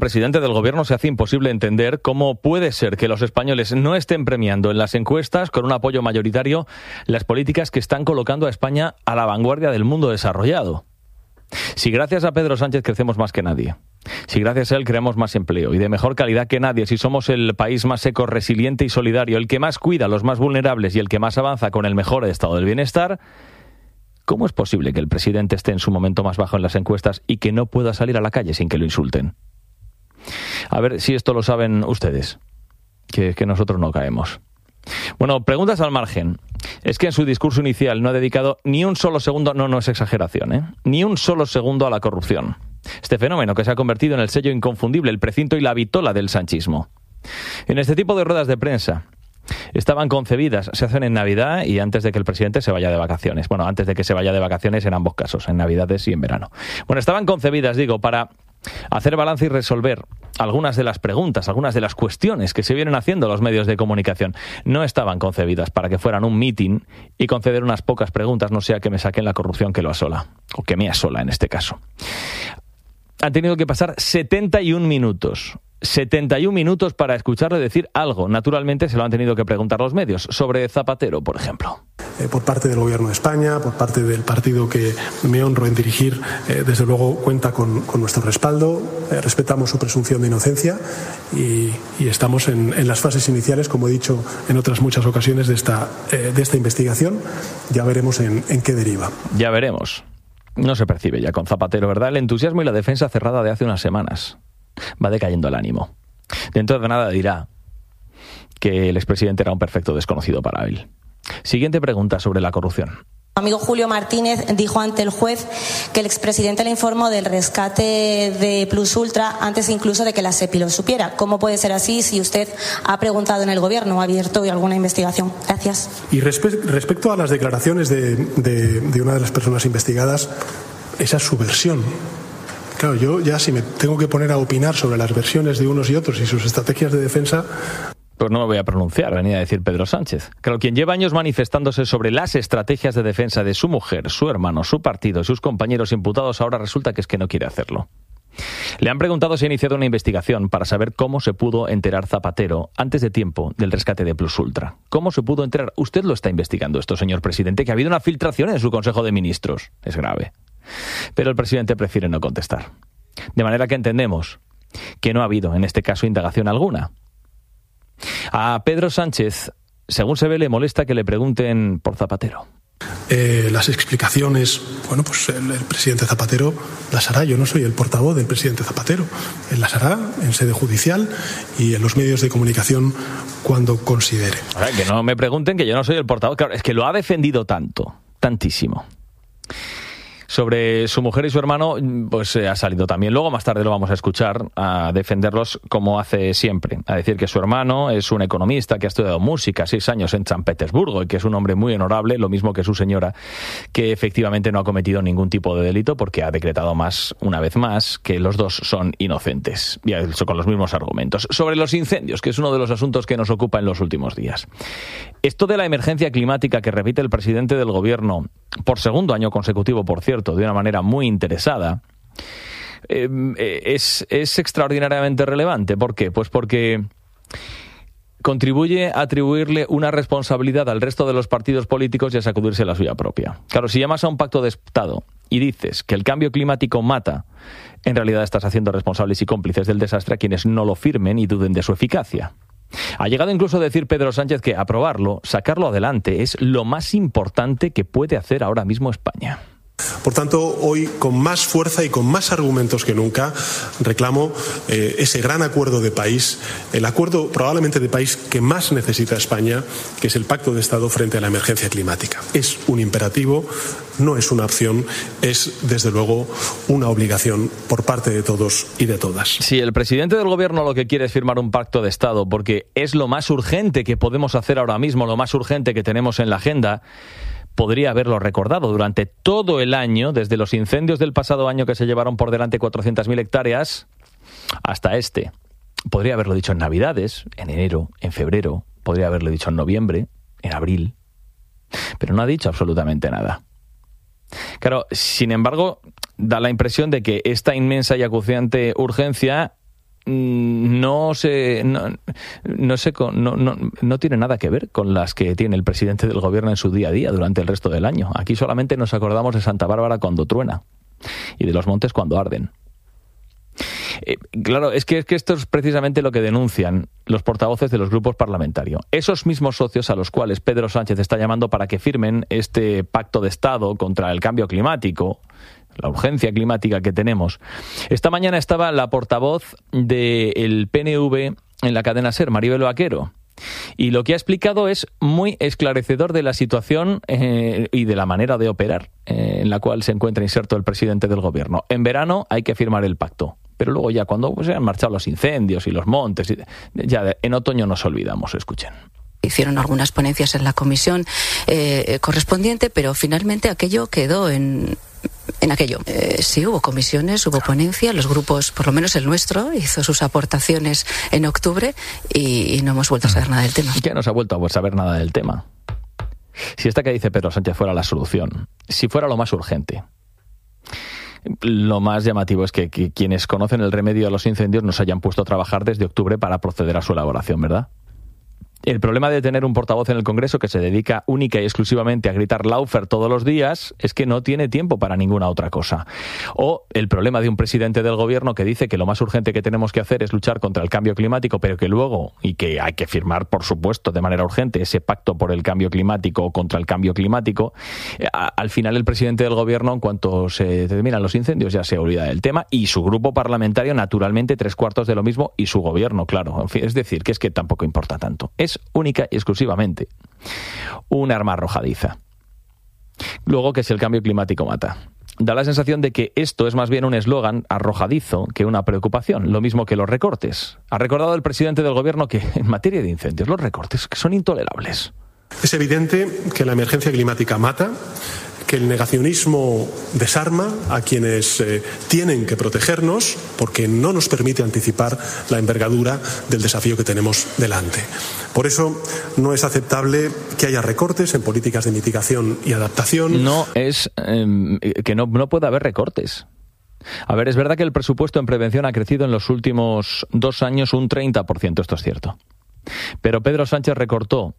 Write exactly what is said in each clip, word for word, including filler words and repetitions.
presidente del gobierno se hace imposible entender cómo puede ser que los españoles no estén premiando en las encuestas con un apoyo mayoritario las políticas que están colocando a España a la vanguardia del mundo desarrollado. Si gracias a Pedro Sánchez crecemos más que nadie, si gracias a él creamos más empleo y de mejor calidad que nadie, si somos el país más seco, resiliente y solidario, el que más cuida a los más vulnerables y el que más avanza con el mejor estado del bienestar, ¿cómo es posible que el presidente esté en su momento más bajo en las encuestas y que no pueda salir a la calle sin que lo insulten? A ver si esto lo saben ustedes, que, que nosotros no caemos. Bueno, preguntas al margen. Es que en su discurso inicial no ha dedicado ni un solo segundo, no, no es exageración, ¿eh? ni un solo segundo a la corrupción. Este fenómeno que se ha convertido en el sello inconfundible, el precinto y la vitola del sanchismo. En este tipo de ruedas de prensa estaban concebidas, se hacen en Navidad y antes de que el presidente se vaya de vacaciones. Bueno, antes de que se vaya de vacaciones en ambos casos, en Navidades y en verano. Bueno, estaban concebidas, digo, para hacer balance y resolver algunas de las preguntas, algunas de las cuestiones que se vienen haciendo los medios de comunicación. No estaban concebidas para que fueran un mitin y conceder unas pocas preguntas, no sea que me saquen la corrupción que lo asola, o que me asola en este caso. Han tenido que pasar setenta y un minutos. setenta y un minutos para escucharle decir algo. Naturalmente se lo han tenido que preguntar los medios. Sobre Zapatero, por ejemplo. Eh, por parte del Gobierno de España, por parte del partido que me honro en dirigir, eh, desde luego cuenta con, con nuestro respaldo. Eh, respetamos su presunción de inocencia y, y estamos en, en las fases iniciales, como he dicho en otras muchas ocasiones, de esta, eh, de esta investigación. Ya veremos en, en qué deriva. Ya veremos. No se percibe ya con Zapatero, ¿verdad? El entusiasmo y la defensa cerrada de hace unas semanas. Va decayendo el ánimo. Dentro de nada dirá que el expresidente era un perfecto desconocido para él. Siguiente pregunta sobre la corrupción. Amigo Julio Martínez dijo ante el juez que el expresidente le informó del rescate de Plus Ultra antes incluso de que la SEPI lo supiera. ¿Cómo puede ser así si usted ha preguntado en el gobierno o ha abierto alguna investigación? Gracias. Y respe- respecto a las declaraciones de, de, de una de las personas investigadas, esa es su versión. Claro, yo ya si me tengo que poner a opinar sobre las versiones de unos y otros y sus estrategias de defensa... Pues no me voy a pronunciar, venía a decir Pedro Sánchez. Claro, quien lleva años manifestándose sobre las estrategias de defensa de su mujer, su hermano, su partido y sus compañeros imputados, ahora resulta que es que no quiere hacerlo. Le han preguntado si ha iniciado una investigación para saber cómo se pudo enterar Zapatero antes de tiempo del rescate de Plus Ultra. ¿Cómo se pudo enterar? Usted lo está investigando esto, señor presidente, que ha habido una filtración en su Consejo de Ministros. Es grave. Pero el presidente prefiere no contestar. De manera que entendemos que no ha habido, en este caso, indagación alguna. A Pedro Sánchez, según se ve, le molesta que le pregunten por Zapatero. Eh, las explicaciones, bueno, pues el, el presidente Zapatero las hará. Yo no soy el portavoz del presidente Zapatero. Él las hará en sede judicial y en los medios de comunicación cuando considere. O sea, que no me pregunten que yo no soy el portavoz. Claro, es que lo ha defendido tanto, tantísimo. Sobre su mujer y su hermano, pues eh, ha salido también. Luego, más tarde, lo vamos a escuchar a defenderlos como hace siempre. A decir que su hermano es un economista que ha estudiado música seis años en San Petersburgo y que es un hombre muy honorable, lo mismo que su señora, que efectivamente no ha cometido ningún tipo de delito porque ha decretado más, una vez más, que los dos son inocentes. Y eso con los mismos argumentos. Sobre los incendios, que es uno de los asuntos que nos ocupa en los últimos días. Esto de la emergencia climática que repite el presidente del gobierno, por segundo año consecutivo, por cierto, de una manera muy interesada, eh, es, es extraordinariamente relevante. ¿Por qué? Pues porque contribuye a atribuirle una responsabilidad al resto de los partidos políticos y a sacudirse la suya propia. Claro, si llamas a un pacto de Estado y dices que el cambio climático mata, en realidad estás haciendo responsables y cómplices del desastre a quienes no lo firmen y duden de su eficacia. Ha llegado incluso a decir Pedro Sánchez que aprobarlo, sacarlo adelante, es lo más importante que puede hacer ahora mismo España. Por tanto, hoy, con más fuerza y con más argumentos que nunca, reclamo eh, ese gran acuerdo de país, el acuerdo probablemente de país que más necesita España, que es el Pacto de Estado frente a la emergencia climática. Es un imperativo, no es una opción, es, desde luego, una obligación por parte de todos y de todas. Si el presidente del gobierno lo que quiere es firmar un pacto de Estado porque es lo más urgente que podemos hacer ahora mismo, lo más urgente que tenemos en la agenda, podría haberlo recordado durante todo el año, desde los incendios del pasado año que se llevaron por delante cuatrocientas mil hectáreas, hasta este. Podría haberlo dicho en Navidades, en enero, en febrero, podría haberlo dicho en noviembre, en abril, pero no ha dicho absolutamente nada. Claro, sin embargo, da la impresión de que esta inmensa y acuciante urgencia no se no, no, se, no, no, no tiene nada que ver con las que tiene el presidente del gobierno en su día a día durante el resto del año. Aquí solamente nos acordamos de Santa Bárbara cuando truena y de los montes cuando arden. Eh, claro, es que, es que esto es precisamente lo que denuncian los portavoces de los grupos parlamentarios. Esos mismos socios a los cuales Pedro Sánchez está llamando para que firmen este pacto de Estado contra el cambio climático, la urgencia climática que tenemos. Esta mañana estaba la portavoz del P N V en la cadena SER, Maribel Vaquero, y lo que ha explicado es muy esclarecedor de la situación eh, y de la manera de operar eh, en la cual se encuentra inserto el presidente del gobierno. En verano hay que firmar el pacto, pero luego ya cuando pues, se han marchado los incendios y los montes, y, ya en otoño nos olvidamos. Escuchen. Hicieron algunas ponencias en la comisión eh, correspondiente, pero finalmente aquello quedó en... En aquello. Eh, sí, hubo comisiones, hubo ponencia, los grupos, por lo menos el nuestro, hizo sus aportaciones en octubre y, y no hemos vuelto a saber nada del tema. Ya no se ha vuelto a saber nada del tema. Si esta que dice Pedro Sánchez fuera la solución, si fuera lo más urgente, lo más llamativo es que, que quienes conocen el remedio a los incendios nos hayan puesto a trabajar desde octubre para proceder a su elaboración, ¿verdad? El problema de tener un portavoz en el Congreso que se dedica única y exclusivamente a gritar Laufer todos los días es que no tiene tiempo para ninguna otra cosa. O el problema de un presidente del gobierno que dice que lo más urgente que tenemos que hacer es luchar contra el cambio climático, pero que luego, y que hay que firmar, por supuesto, de manera urgente ese pacto por el cambio climático o contra el cambio climático, a, al final el presidente del gobierno, en cuanto se terminan los incendios, ya se olvida del tema, y su grupo parlamentario, naturalmente, tres cuartos de lo mismo, y su gobierno, claro. En fin, es decir, que es que tampoco importa tanto. Es única y exclusivamente un arma arrojadiza. Luego, que si el cambio climático mata. Da la sensación de que esto es más bien un eslogan arrojadizo que una preocupación, lo mismo que los recortes. Ha recordado el presidente del gobierno que en materia de incendios los recortes son intolerables. Es evidente que la emergencia climática mata, que el negacionismo desarma a quienes eh, tienen que protegernos porque no nos permite anticipar la envergadura del desafío que tenemos delante. Por eso no es aceptable que haya recortes en políticas de mitigación y adaptación. No es eh, que no, no puede haber recortes. A ver, es verdad que el presupuesto en prevención ha crecido en los últimos dos años un treinta por ciento, esto es cierto. Pero Pedro Sánchez recortó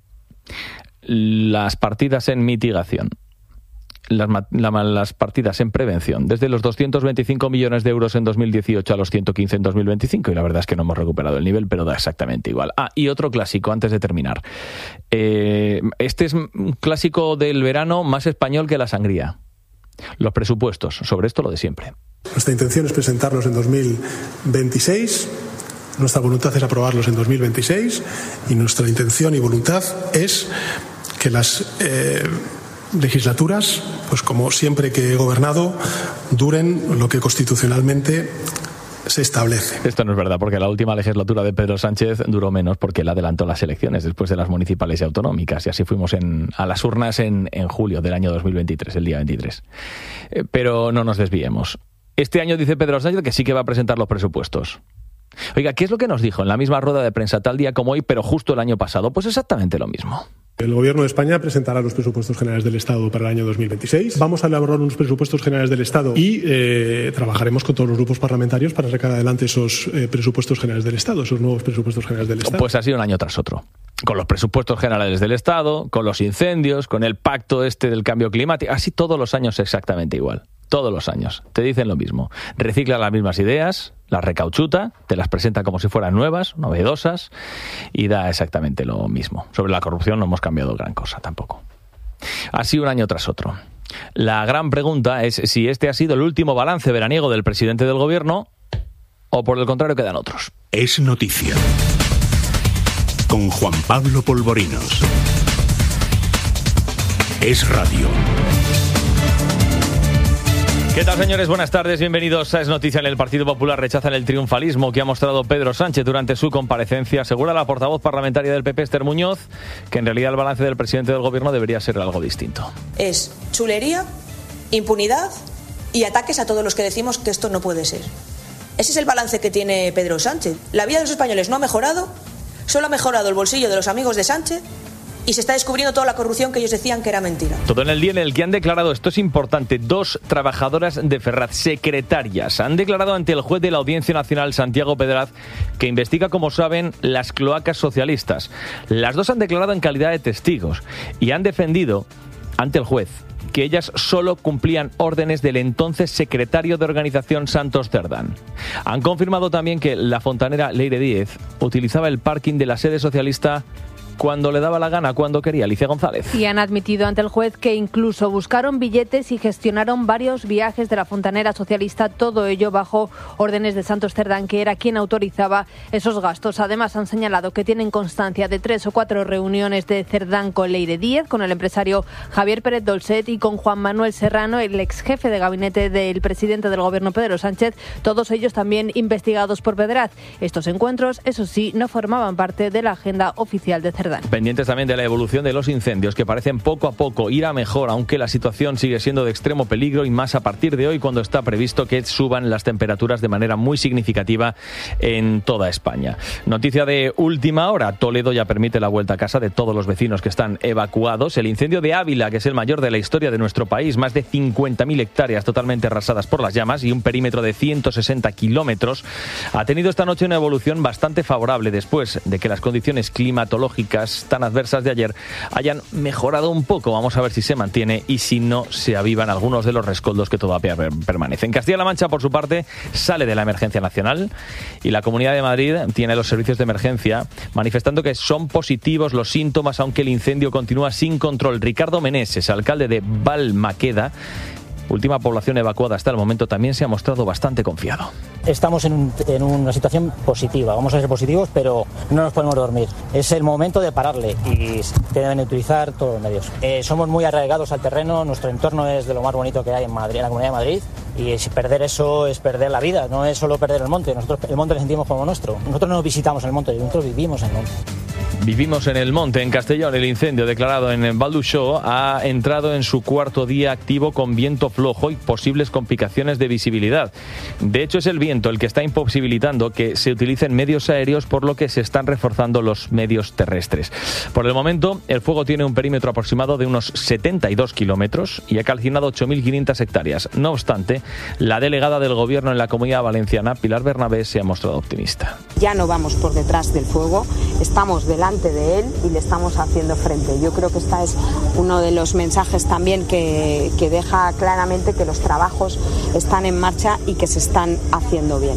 las partidas en mitigación, Las, la, las partidas en prevención, desde los doscientos veinticinco millones de euros en dos mil dieciocho a los ciento quince en dos mil veinticinco, y la verdad es que no hemos recuperado el nivel, pero da exactamente igual. Ah, y otro clásico, antes de terminar. Eh, este es un clásico del verano más español que la sangría. Los presupuestos, sobre esto lo de siempre. Nuestra intención es presentarlos en dos mil veintiséis, nuestra voluntad es aprobarlos en dos mil veintiséis, y nuestra intención y voluntad es que las... Eh, legislaturas, pues como siempre que he gobernado, duren lo que constitucionalmente se establece. Esto no es verdad, porque la última legislatura de Pedro Sánchez duró menos porque él adelantó las elecciones después de las municipales y autonómicas, y así fuimos en, a las urnas en, en julio del año dos mil veintitrés, el día veintitrés. Eh, pero no nos desviemos. Este año dice Pedro Sánchez que sí que va a presentar los presupuestos. Oiga, ¿qué es lo que nos dijo en la misma rueda de prensa tal día como hoy, pero justo el año pasado? Pues exactamente lo mismo. El Gobierno de España presentará los presupuestos generales del Estado para el año dos mil veintiséis. Vamos a elaborar unos presupuestos generales del Estado y eh, trabajaremos con todos los grupos parlamentarios para sacar adelante esos eh, presupuestos generales del Estado, esos nuevos presupuestos generales del Estado. Pues así un año tras otro. Con los presupuestos generales del Estado, con los incendios, con el pacto este del cambio climático, así todos los años exactamente igual. Todos los años. Te dicen lo mismo. Recicla las mismas ideas, las recauchuta, te las presenta como si fueran nuevas, novedosas, y da exactamente lo mismo. Sobre la corrupción no hemos cambiado gran cosa tampoco. Así un año tras otro. La gran pregunta es si este ha sido el último balance veraniego del presidente del gobierno o por el contrario quedan otros. Es noticia. Con Juan Pablo Polvorinos. Es radio. ¿Qué tal, señores? Buenas tardes, bienvenidos a Es Noticia. En el Partido Popular rechazan el triunfalismo que ha mostrado Pedro Sánchez durante su comparecencia. Asegura la portavoz parlamentaria del P P, Esther Muñoz, que en realidad el balance del presidente del gobierno debería ser algo distinto. Es chulería, impunidad y ataques a todos los que decimos que esto no puede ser. Ese es el balance que tiene Pedro Sánchez. La vida de los españoles no ha mejorado, solo ha mejorado el bolsillo de los amigos de Sánchez y se está descubriendo toda la corrupción que ellos decían que era mentira. Todo en el día en el que han declarado, esto es importante, dos trabajadoras de Ferraz, secretarias, han declarado ante el juez de la Audiencia Nacional, Santiago Pedraz, que investiga, como saben, las cloacas socialistas. Las dos han declarado en calidad de testigos y han defendido ante el juez que ellas solo cumplían órdenes del entonces secretario de organización Santos Cerdán. Han confirmado también que la fontanera Leire Díez utilizaba el parking de la sede socialista cuando le daba la gana, cuando quería. Alicia González. Y han admitido ante el juez que incluso buscaron billetes y gestionaron varios viajes de la fontanera socialista, todo ello bajo órdenes de Santos Cerdán, que era quien autorizaba esos gastos. Además, han señalado que tienen constancia de tres o cuatro reuniones de Cerdán con Leire Díez, con el empresario Javier Pérez Dolcet y con Juan Manuel Serrano, el ex jefe de gabinete del presidente del gobierno Pedro Sánchez, todos ellos también investigados por Pedraz. Estos encuentros, eso sí, no formaban parte de la agenda oficial de Cerdán. Pendientes también de la evolución de los incendios, que parecen poco a poco ir a mejor, aunque la situación sigue siendo de extremo peligro, y más a partir de hoy, cuando está previsto que suban las temperaturas de manera muy significativa en toda España. Noticia de última hora: Toledo ya permite la vuelta a casa de todos los vecinos que están evacuados. El incendio de Ávila, que es el mayor de la historia de nuestro país, más de cincuenta mil hectáreas totalmente arrasadas por las llamas y un perímetro de ciento sesenta kilómetros, ha tenido esta noche una evolución bastante favorable después de que las condiciones climatológicas tan adversas de ayer hayan mejorado un poco. Vamos a ver si se mantiene y si no se avivan algunos de los rescoldos que todavía permanecen. Castilla-La Mancha, por su parte, sale de la emergencia nacional y la Comunidad de Madrid tiene los servicios de emergencia manifestando que son positivos los síntomas, aunque el incendio continúa sin control. Ricardo Meneses, alcalde de Balmaqueda, última población evacuada hasta el momento, también se ha mostrado bastante confiado. Estamos en, un, en una situación positiva, vamos a ser positivos, pero no nos podemos dormir. Es el momento de pararle y deben utilizar todos los medios. Eh, somos muy arraigados al terreno, nuestro entorno es de lo más bonito que hay en Madrid, en la Comunidad de Madrid, y si perder eso es perder la vida, no es solo perder el monte. Nosotros el monte lo sentimos como nuestro. Nosotros no visitamos el monte, nosotros vivimos en el monte. Vivimos en el monte. En Castellón, el incendio declarado en Valduxó ha entrado en su cuarto día activo con viento flojo y posibles complicaciones de visibilidad. De hecho, es el viento el que está imposibilitando que se utilicen medios aéreos, por lo que se están reforzando los medios terrestres. Por el momento, el fuego tiene un perímetro aproximado de unos setenta y dos kilómetros y ha calcinado ocho mil quinientas hectáreas. No obstante, la delegada del Gobierno en la Comunidad Valenciana, Pilar Bernabé, se ha mostrado optimista. Ya no vamos por detrás del fuego, estamos delante de él y le estamos haciendo frente. Yo creo que este es uno de los mensajes también que, que deja claramente que los trabajos están en marcha y que se están haciendo bien.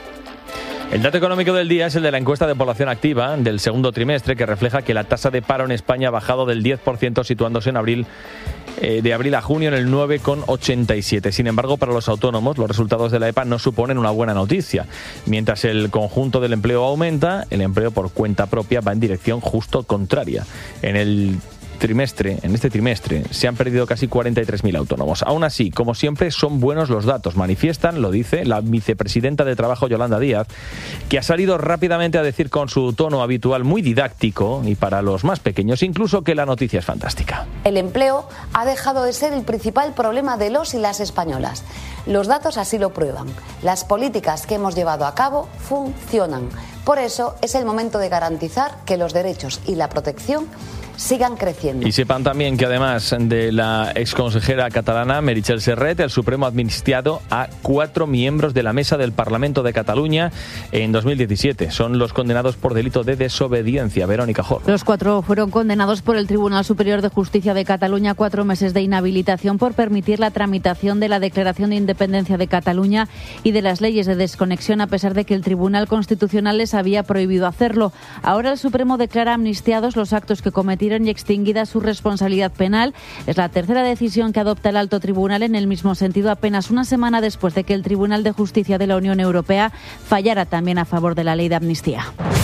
El dato económico del día es el de la encuesta de población activa del segundo trimestre, que refleja que la tasa de paro en España ha bajado del diez por ciento, situándose en abril eh, de abril a junio en el nueve coma ochenta y siete. Sin embargo, para los autónomos, los resultados de la E P A no suponen una buena noticia. Mientras el conjunto del empleo aumenta, el empleo por cuenta propia va en dirección justo contraria. En el trimestre, en este trimestre, se han perdido casi cuarenta y tres mil autónomos. Aún así, como siempre, son buenos los datos. Manifiestan, lo dice la vicepresidenta de Trabajo, Yolanda Díaz, que ha salido rápidamente a decir con su tono habitual, muy didáctico, y para los más pequeños incluso, que la noticia es fantástica. El empleo ha dejado de ser el principal problema de los y las españolas. Los datos así lo prueban. Las políticas que hemos llevado a cabo funcionan. Por eso es el momento de garantizar que los derechos y la protección sigan creciendo. Y sepan también que además de la exconsejera catalana Meritxell Serret, el Supremo ha amnistiado a cuatro miembros de la mesa del Parlamento de Cataluña en dos mil diecisiete. Son los condenados por delito de desobediencia. Verónica Jor. Los cuatro fueron condenados por el Tribunal Superior de Justicia de Cataluña a cuatro meses de inhabilitación por permitir la tramitación de la Declaración de Independencia de Cataluña y de las leyes de desconexión, a pesar de que el Tribunal Constitucional les había prohibido hacerlo. Ahora el Supremo declara amnistiados los actos que cometieron y extinguida su responsabilidad penal. Es la tercera decisión que adopta el Alto Tribunal en el mismo sentido, apenas una semana después de que el Tribunal de Justicia de la Unión Europea fallara también a favor de la ley de amnistía.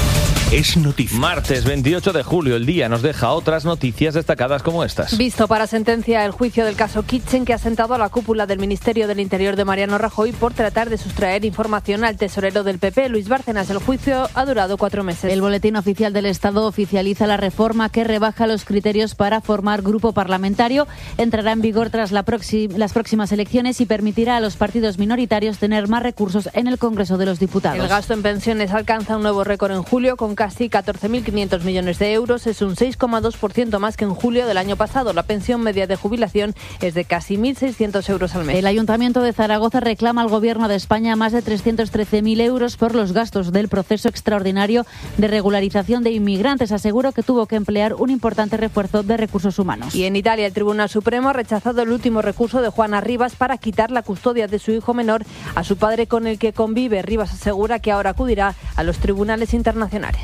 Es noticia. Martes veintiocho de julio, el día nos deja otras noticias destacadas como estas. Visto para sentencia el juicio del caso Kitchen, que ha sentado a la cúpula del Ministerio del Interior de Mariano Rajoy por tratar de sustraer información al tesorero del P P, Luis Bárcenas. El juicio ha durado cuatro meses. El Boletín Oficial del Estado oficializa la reforma que rebaja los criterios para formar grupo parlamentario. Entrará en vigor tras la próxima, las próximas elecciones y permitirá a los partidos minoritarios tener más recursos en el Congreso de los Diputados. El gasto en pensiones alcanza un nuevo récord en julio, con casi catorce mil quinientos millones de euros, es un seis coma dos por ciento más que en julio del año pasado. La pensión media de jubilación es de casi mil seiscientos euros al mes. El Ayuntamiento de Zaragoza reclama al Gobierno de España más de trescientos trece mil euros por los gastos del proceso extraordinario de regularización de inmigrantes. Aseguró que tuvo que emplear un importante refuerzo de recursos humanos. Y en Italia, el Tribunal Supremo ha rechazado el último recurso de Juana Rivas para quitar la custodia de su hijo menor a su padre, con el que convive. Rivas asegura que ahora acudirá a los tribunales internacionales.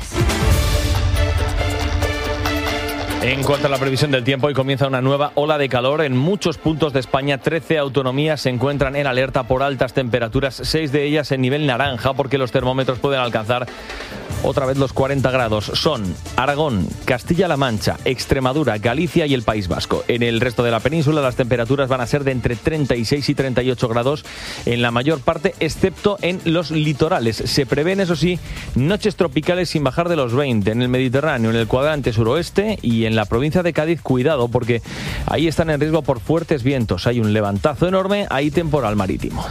En cuanto a la previsión del tiempo, hoy comienza una nueva ola de calor en muchos puntos de España. trece autonomías se encuentran en alerta por altas temperaturas, seis de ellas en nivel naranja, porque los termómetros pueden alcanzar otra vez los cuarenta grados. Son Aragón, Castilla-La Mancha, Extremadura, Galicia y el País Vasco. En el resto de la península las temperaturas van a ser de entre treinta y seis y treinta y ocho grados en la mayor parte, excepto en los litorales. Se prevén, eso sí, noches tropicales sin bajar de los veinte en el Mediterráneo, en el cuadrante suroeste y en la provincia de Cádiz. Cuidado, porque ahí están en riesgo por fuertes vientos. Hay un levantazo enorme, hay temporal marítimo.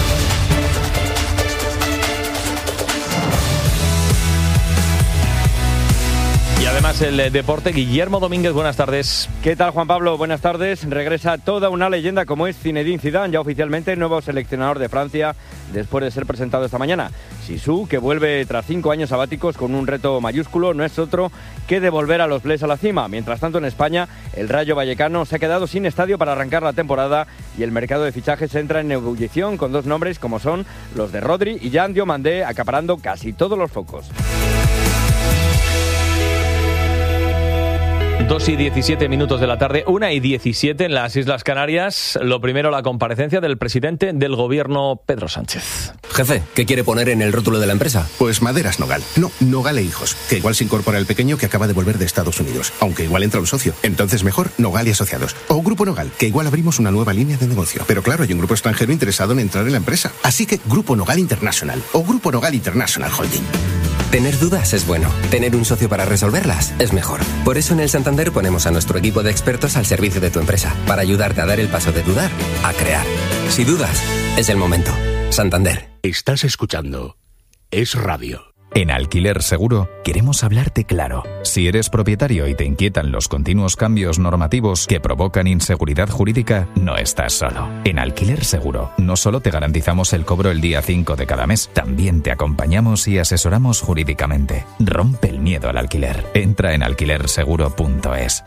Además, el deporte. Guillermo Domínguez, buenas tardes. ¿Qué tal, Juan Pablo? Buenas tardes. Regresa toda una leyenda como es Zinedine Zidane, ya oficialmente nuevo seleccionador de Francia después de ser presentado esta mañana. Zizou, que vuelve tras cinco años sabáticos con un reto mayúsculo, no es otro que devolver a los Blés a la cima. Mientras tanto, en España, el Rayo Vallecano se ha quedado sin estadio para arrancar la temporada y el mercado de fichajes entra en ebullición con dos nombres como son los de Rodri y Jan Diomandé acaparando casi todos los focos. dos y diecisiete minutos de la tarde, una y diecisiete en las Islas Canarias. Lo primero, la comparecencia del presidente del gobierno, Pedro Sánchez. Jefe, ¿qué quiere poner en el rótulo de la empresa? Pues Maderas Nogal. No, Nogal e Hijos, que igual se incorpora el pequeño que acaba de volver de Estados Unidos, aunque igual entra un socio. Entonces mejor Nogal y Asociados. O Grupo Nogal, que igual abrimos una nueva línea de negocio. Pero claro, hay un grupo extranjero interesado en entrar en la empresa. Así que Grupo Nogal International o Grupo Nogal International Holding. Tener dudas es bueno. Tener un socio para resolverlas es mejor. Por eso en el Santander ponemos a nuestro equipo de expertos al servicio de tu empresa, para ayudarte a dar el paso de dudar a crear. Si dudas, es el momento. Santander. Estás escuchando Es Radio. En Alquiler Seguro queremos hablarte claro. Si eres propietario y te inquietan los continuos cambios normativos que provocan inseguridad jurídica, no estás solo. En Alquiler Seguro no solo te garantizamos el cobro el día cinco de cada mes, también te acompañamos y asesoramos jurídicamente. Rompe el miedo al alquiler. Entra en alquiler seguro punto es.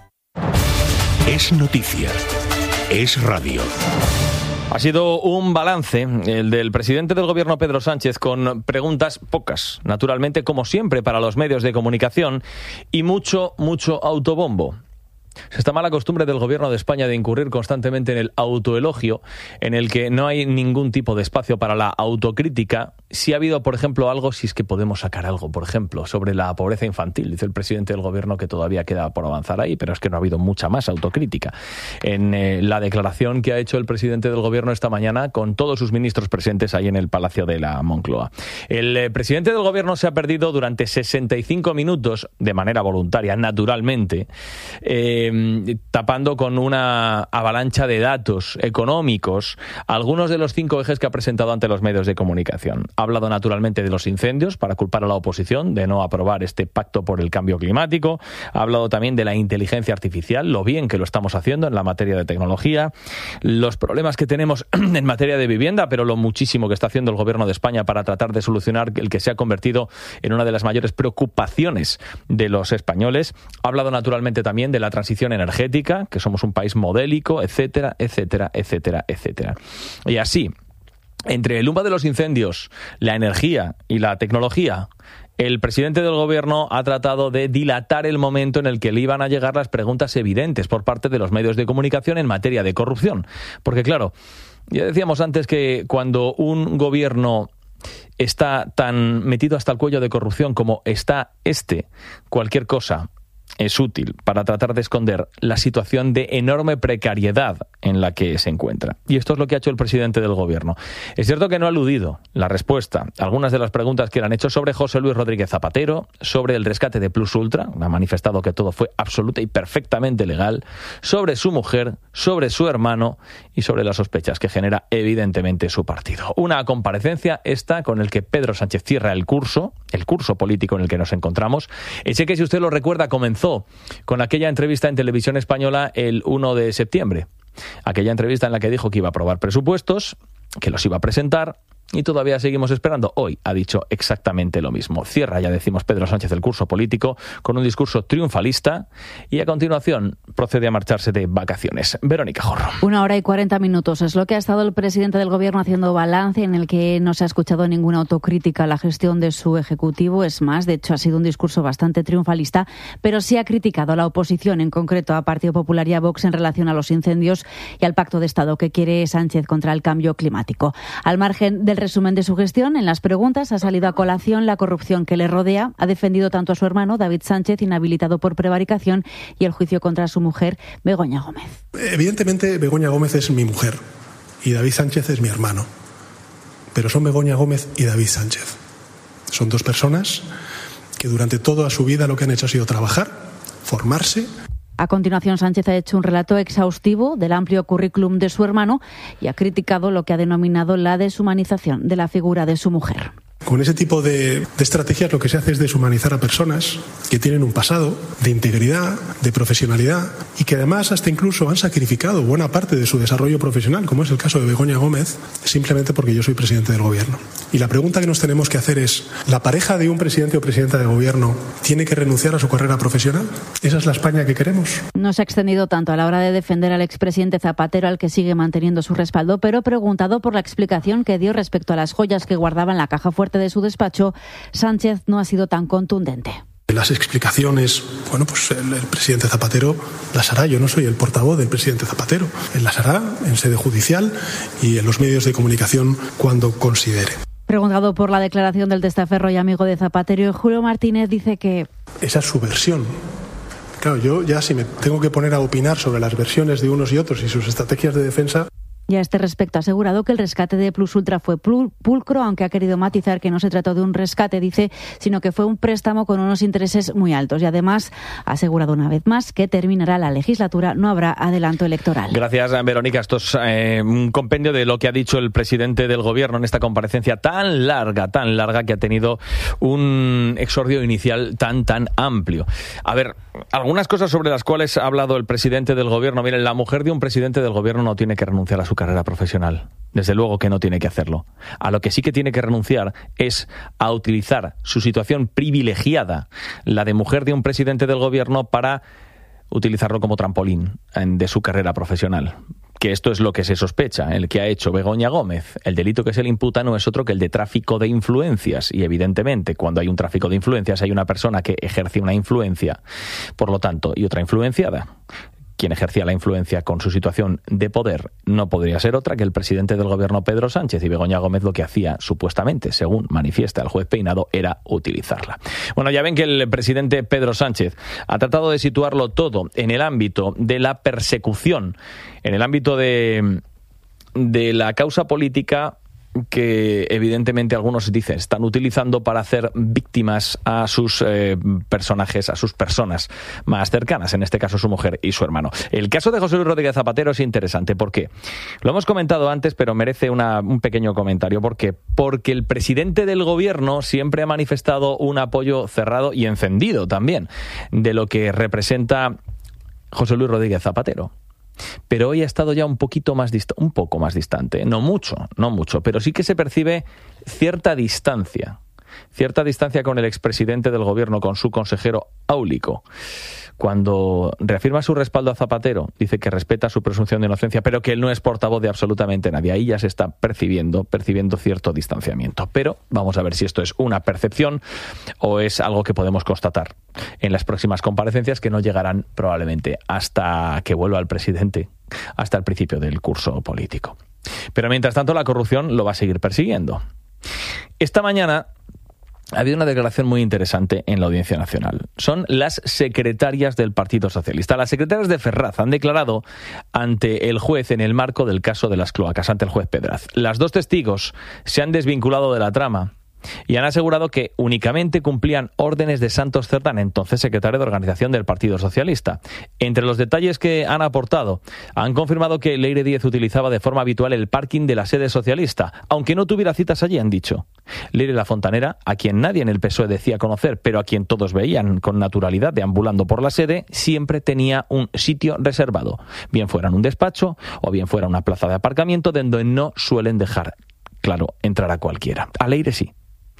Es noticia. Es radio. Ha sido un balance el del presidente del gobierno, Pedro Sánchez, con preguntas pocas, naturalmente, como siempre, para los medios de comunicación, y mucho, mucho autobombo. Esta mala costumbre del gobierno de España de incurrir constantemente en el autoelogio, en el que no hay ningún tipo de espacio para la autocrítica. Si ha habido, por ejemplo, algo, si es que podemos sacar algo, por ejemplo, sobre la pobreza infantil, dice el presidente del gobierno que todavía queda por avanzar ahí, pero es que no ha habido mucha más autocrítica. En eh, la declaración que ha hecho el presidente del gobierno esta mañana con todos sus ministros presentes ahí en el Palacio de la Moncloa. El eh, presidente del gobierno se ha perdido durante sesenta y cinco minutos, de manera voluntaria, naturalmente, eh, tapando con una avalancha de datos económicos algunos de los cinco ejes que ha presentado ante los medios de comunicación. Ha hablado naturalmente de los incendios para culpar a la oposición de no aprobar este pacto por el cambio climático. Ha hablado también de la inteligencia artificial, lo bien que lo estamos haciendo en la materia de tecnología, los problemas que tenemos en materia de vivienda, pero lo muchísimo que está haciendo el gobierno de España para tratar de solucionar el que se ha convertido en una de las mayores preocupaciones de los españoles. Ha hablado naturalmente también de la transición energética, que somos un país modélico, etcétera, etcétera, etcétera, etcétera. Y así, entre el humo de los incendios, la energía y la tecnología, el presidente del gobierno ha tratado de dilatar el momento en el que le iban a llegar las preguntas evidentes por parte de los medios de comunicación en materia de corrupción. Porque claro, ya decíamos antes que cuando un gobierno está tan metido hasta el cuello de corrupción como está este, cualquier cosa es útil para tratar de esconder la situación de enorme precariedad en la que se encuentra. Y esto es lo que ha hecho el presidente del Gobierno. Es cierto que no ha aludido la respuesta a algunas de las preguntas que le han hecho sobre José Luis Rodríguez Zapatero, sobre el rescate de Plus Ultra, ha manifestado que todo fue absoluta y perfectamente legal, sobre su mujer, sobre su hermano y sobre las sospechas que genera evidentemente su partido. Una comparecencia esta con el que Pedro Sánchez cierra el curso, el curso político en el que nos encontramos. Ese que, si usted lo recuerda, comenzó con aquella entrevista en Televisión Española el uno de septiembre. Aquella entrevista en la que dijo que iba a aprobar presupuestos, que los iba a presentar, y todavía seguimos esperando. Hoy ha dicho exactamente lo mismo. Cierra, ya decimos, Pedro Sánchez el curso político con un discurso triunfalista y a continuación procede a marcharse de vacaciones. Verónica Jorro. Una hora y cuarenta minutos es lo que ha estado el presidente del Gobierno haciendo balance, en el que no se ha escuchado ninguna autocrítica a la gestión de su ejecutivo. Es más, de hecho, ha sido un discurso bastante triunfalista, pero sí ha criticado a la oposición, en concreto a Partido Popular y a Vox, en relación a los incendios y al pacto de Estado que quiere Sánchez contra el cambio climático. Al margen del resumen de su gestión, en las preguntas ha salido a colación la corrupción que le rodea. Ha defendido tanto a su hermano, David Sánchez, inhabilitado por prevaricación, y el juicio contra su mujer, Begoña Gómez. Evidentemente, Begoña Gómez es mi mujer y David Sánchez es mi hermano. Pero son Begoña Gómez y David Sánchez. Son dos personas que durante toda su vida lo que han hecho ha sido trabajar, formarse. A continuación, Sánchez ha hecho un relato exhaustivo del amplio currículum de su hermano y ha criticado lo que ha denominado la deshumanización de la figura de su mujer. Con ese tipo de, de estrategias lo que se hace es deshumanizar a personas que tienen un pasado de integridad, de profesionalidad y que además hasta incluso han sacrificado buena parte de su desarrollo profesional, como es el caso de Begoña Gómez, simplemente porque yo soy presidente del Gobierno. Y la pregunta que nos tenemos que hacer es, ¿la pareja de un presidente o presidenta de Gobierno tiene que renunciar a su carrera profesional? ¿Esa es la España que queremos? No se ha extendido tanto a la hora de defender al expresidente Zapatero, al que sigue manteniendo su respaldo, pero preguntado por la explicación que dio respecto a las joyas que guardaba en la caja fuerte de su despacho, Sánchez no ha sido tan contundente. Las explicaciones, bueno, pues el, el presidente Zapatero las hará. Yo no soy el portavoz del presidente Zapatero. Él las hará en sede judicial y en los medios de comunicación cuando considere. Preguntado por la declaración del testaferro y amigo de Zapatero, Julio Martínez dice que... Esa es su versión. Claro, yo ya si me tengo que poner a opinar sobre las versiones de unos y otros y sus estrategias de defensa... Y a este respecto ha asegurado que el rescate de Plus Ultra fue pulcro, aunque ha querido matizar que no se trató de un rescate, dice, sino que fue un préstamo con unos intereses muy altos. Y además ha asegurado una vez más que terminará la legislatura, no habrá adelanto electoral. Gracias, Verónica. Esto es eh, un compendio de lo que ha dicho el presidente del Gobierno en esta comparecencia tan larga, tan larga, que ha tenido un exordio inicial tan, tan amplio. A ver, algunas cosas sobre las cuales ha hablado el presidente del Gobierno. Miren, la mujer de un presidente del Gobierno no tiene que renunciar a su carrera profesional. Desde luego que no tiene que hacerlo. A lo que sí que tiene que renunciar es a utilizar su situación privilegiada, la de mujer de un presidente del Gobierno, para utilizarlo como trampolín de su carrera profesional. Que esto es lo que se sospecha, el que ha hecho Begoña Gómez. El delito que se le imputa no es otro que el de tráfico de influencias. Y evidentemente, cuando hay un tráfico de influencias, hay una persona que ejerce una influencia, por lo tanto, y otra influenciada. Quien ejercía la influencia con su situación de poder no podría ser otra que el presidente del Gobierno, Pedro Sánchez, y Begoña Gómez lo que hacía, supuestamente, según manifiesta el juez Peinado, era utilizarla. Bueno, ya ven que el presidente Pedro Sánchez ha tratado de situarlo todo en el ámbito de la persecución, en el ámbito de, de la causa política que evidentemente algunos dicen están utilizando para hacer víctimas a sus eh, personajes, a sus personas más cercanas, en este caso su mujer y su hermano. El caso de José Luis Rodríguez Zapatero es interesante. ¿Por qué? Lo hemos comentado antes, pero merece una, un pequeño comentario. ¿Por qué? Porque el presidente del Gobierno siempre ha manifestado un apoyo cerrado y encendido también de lo que representa José Luis Rodríguez Zapatero. Pero hoy ha estado ya un poquito más dist- un poco más distante, no mucho, no mucho, pero sí que se percibe cierta distancia, cierta distancia con el expresidente del Gobierno, con su consejero áulico. Cuando reafirma su respaldo a Zapatero, dice que respeta su presunción de inocencia, pero que él no es portavoz de absolutamente nadie. Ahí ya se está percibiendo, percibiendo cierto distanciamiento. Pero vamos a ver si esto es una percepción o es algo que podemos constatar en las próximas comparecencias, que no llegarán probablemente hasta que vuelva el presidente, hasta el principio del curso político. Pero mientras tanto, la corrupción lo va a seguir persiguiendo. Esta mañana ha habido una declaración muy interesante en la Audiencia Nacional. Son las secretarias del Partido Socialista. Las secretarias de Ferraz han declarado ante el juez en el marco del caso de las cloacas, ante el juez Pedraz. Las dos testigos se han desvinculado de la trama y han asegurado que únicamente cumplían órdenes de Santos Cerdán, entonces secretario de Organización del Partido Socialista. Entre los detalles que han aportado, han confirmado que Leire Díez utilizaba de forma habitual el parking de la sede socialista, aunque no tuviera citas allí, han dicho. Leire La Fontanera, a quien nadie en el P S O E decía conocer, pero a quien todos veían con naturalidad deambulando por la sede, siempre tenía un sitio reservado, bien fuera en un despacho o bien fuera una plaza de aparcamiento donde no suelen dejar, claro, entrar a cualquiera. A Leire sí.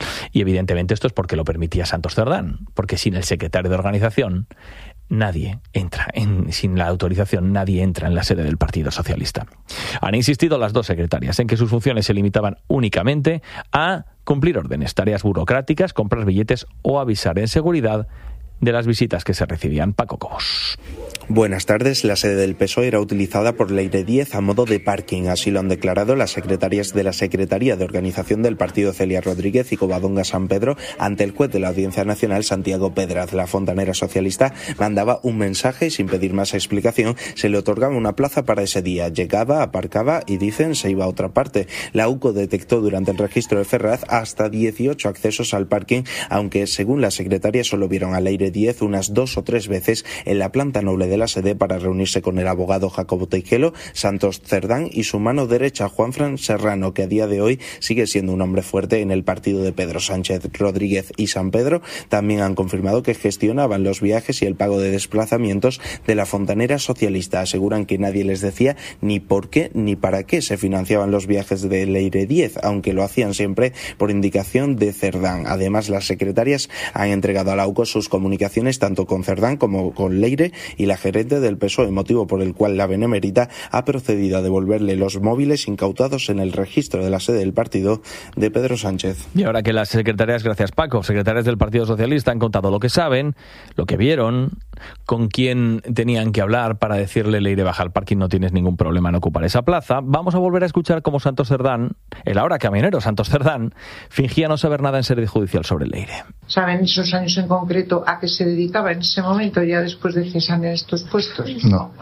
Y evidentemente esto es porque lo permitía Santos Cerdán, porque sin el secretario de organización nadie entra, en, sin la autorización nadie entra en la sede del Partido Socialista. Han insistido las dos secretarias en que sus funciones se limitaban únicamente a cumplir órdenes, tareas burocráticas, comprar billetes o avisar en seguridad de las visitas que se recibían. Paco Cobos. Buenas tardes. La sede del P S O E era utilizada por Leire Díez a modo de parking. Así lo han declarado las secretarias de la Secretaría de Organización del Partido, Celia Rodríguez y Covadonga San Pedro, ante el juez de la Audiencia Nacional, Santiago Pedraz. La fontanera socialista mandaba un mensaje y, sin pedir más explicación, se le otorgaba una plaza para ese día. Llegaba, aparcaba y, dicen, se iba a otra parte. La U C O detectó durante el registro de Ferraz hasta dieciocho accesos al parking, aunque, según la secretaria, solo vieron a Leire Díez unas dos o tres veces en la planta noble de la sede para reunirse con el abogado Jacobo Teiquelo, Santos Cerdán y su mano derecha Juanfran Serrano, que a día de hoy sigue siendo un hombre fuerte en el partido de Pedro Sánchez. Rodríguez y San Pedro también han confirmado que gestionaban los viajes y el pago de desplazamientos de la fontanera socialista. Aseguran que nadie les decía ni por qué ni para qué se financiaban los viajes de Leire Díez, aunque lo hacían siempre por indicación de Cerdán. Además, las secretarias han entregado a la U C O sus comunicaciones tanto con Cerdán como con Leire y la gerente del P S O E, motivo por el cual la Benemérita ha procedido a devolverle los móviles incautados en el registro de la sede del partido de Pedro Sánchez. Y ahora que las secretarias, gracias Paco, secretarias del Partido Socialista han contado lo que saben, lo que vieron, con quién tenían que hablar para decirle Leire, baja al parking, no tienes ningún problema en ocupar esa plaza, vamos a volver a escuchar cómo Santos Cerdán, el ahora camionero Santos Cerdán, fingía no saber nada en sede judicial sobre Leire. ¿Saben esos años en concreto a qué se dedicaba en ese momento, ya después de cesar en estos puestos? No.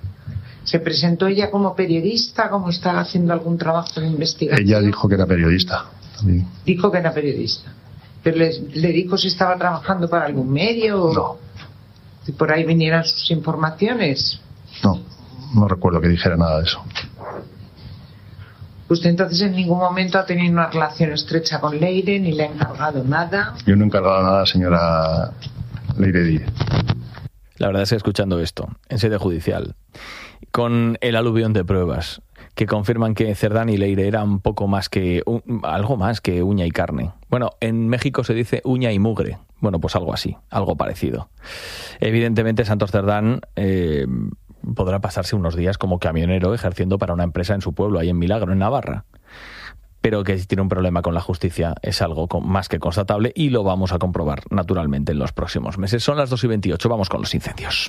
¿Se presentó ella como periodista, como estaba haciendo algún trabajo de investigación? Ella dijo que era periodista también. Dijo que era periodista. ¿Pero le, le dijo si estaba trabajando para algún medio? O no. Si por ahí vinieran sus informaciones. No, no recuerdo que dijera nada de eso. ¿Usted entonces en ningún momento ha tenido una relación estrecha con Leire, ni le ha encargado nada? Yo no he encargado nada, señora Leire Díez. La verdad es que escuchando esto, en sede judicial, con el aluvión de pruebas que confirman que Cerdán y Leire eran un poco más que, un, algo más que uña y carne. Bueno, en México se dice uña y mugre. Bueno, pues algo así, algo parecido. Evidentemente, Santos Cerdán eh, podrá pasarse unos días como camionero ejerciendo para una empresa en su pueblo, ahí en Milagro, en Navarra. Pero que si tiene un problema con la justicia es algo más que constatable y lo vamos a comprobar naturalmente en los próximos meses. Son las dos y veintiocho, vamos con los incendios.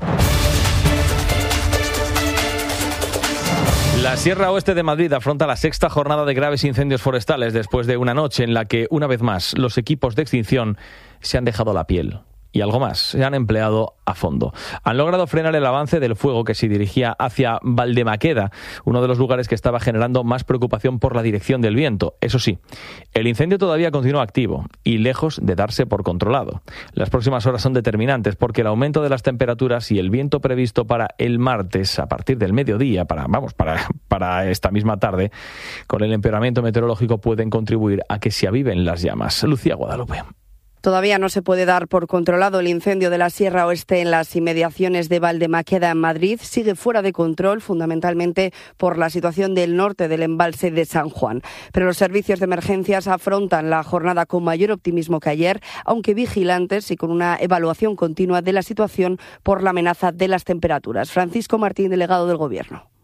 La Sierra Oeste de Madrid afronta la sexta jornada de graves incendios forestales después de una noche en la que, una vez más, los equipos de extinción se han dejado la piel. Y algo más, se han empleado a fondo. Han logrado frenar el avance del fuego que se dirigía hacia Valdemaqueda, uno de los lugares que estaba generando más preocupación por la dirección del viento. Eso sí, el incendio todavía continúa activo y lejos de darse por controlado. Las próximas horas son determinantes porque el aumento de las temperaturas y el viento previsto para el martes a partir del mediodía, para, vamos, para, para esta misma tarde, con el empeoramiento meteorológico pueden contribuir a que se aviven las llamas. Lucía Guadalupe. Todavía no se puede dar por controlado el incendio de la Sierra Oeste en las inmediaciones de Valdemaqueda, en Madrid. Sigue fuera de control, fundamentalmente por la situación del norte del embalse de San Juan. Pero los servicios de emergencias afrontan la jornada con mayor optimismo que ayer, aunque vigilantes y con una evaluación continua de la situación por la amenaza de las temperaturas. Francisco Martín, delegado del Gobierno.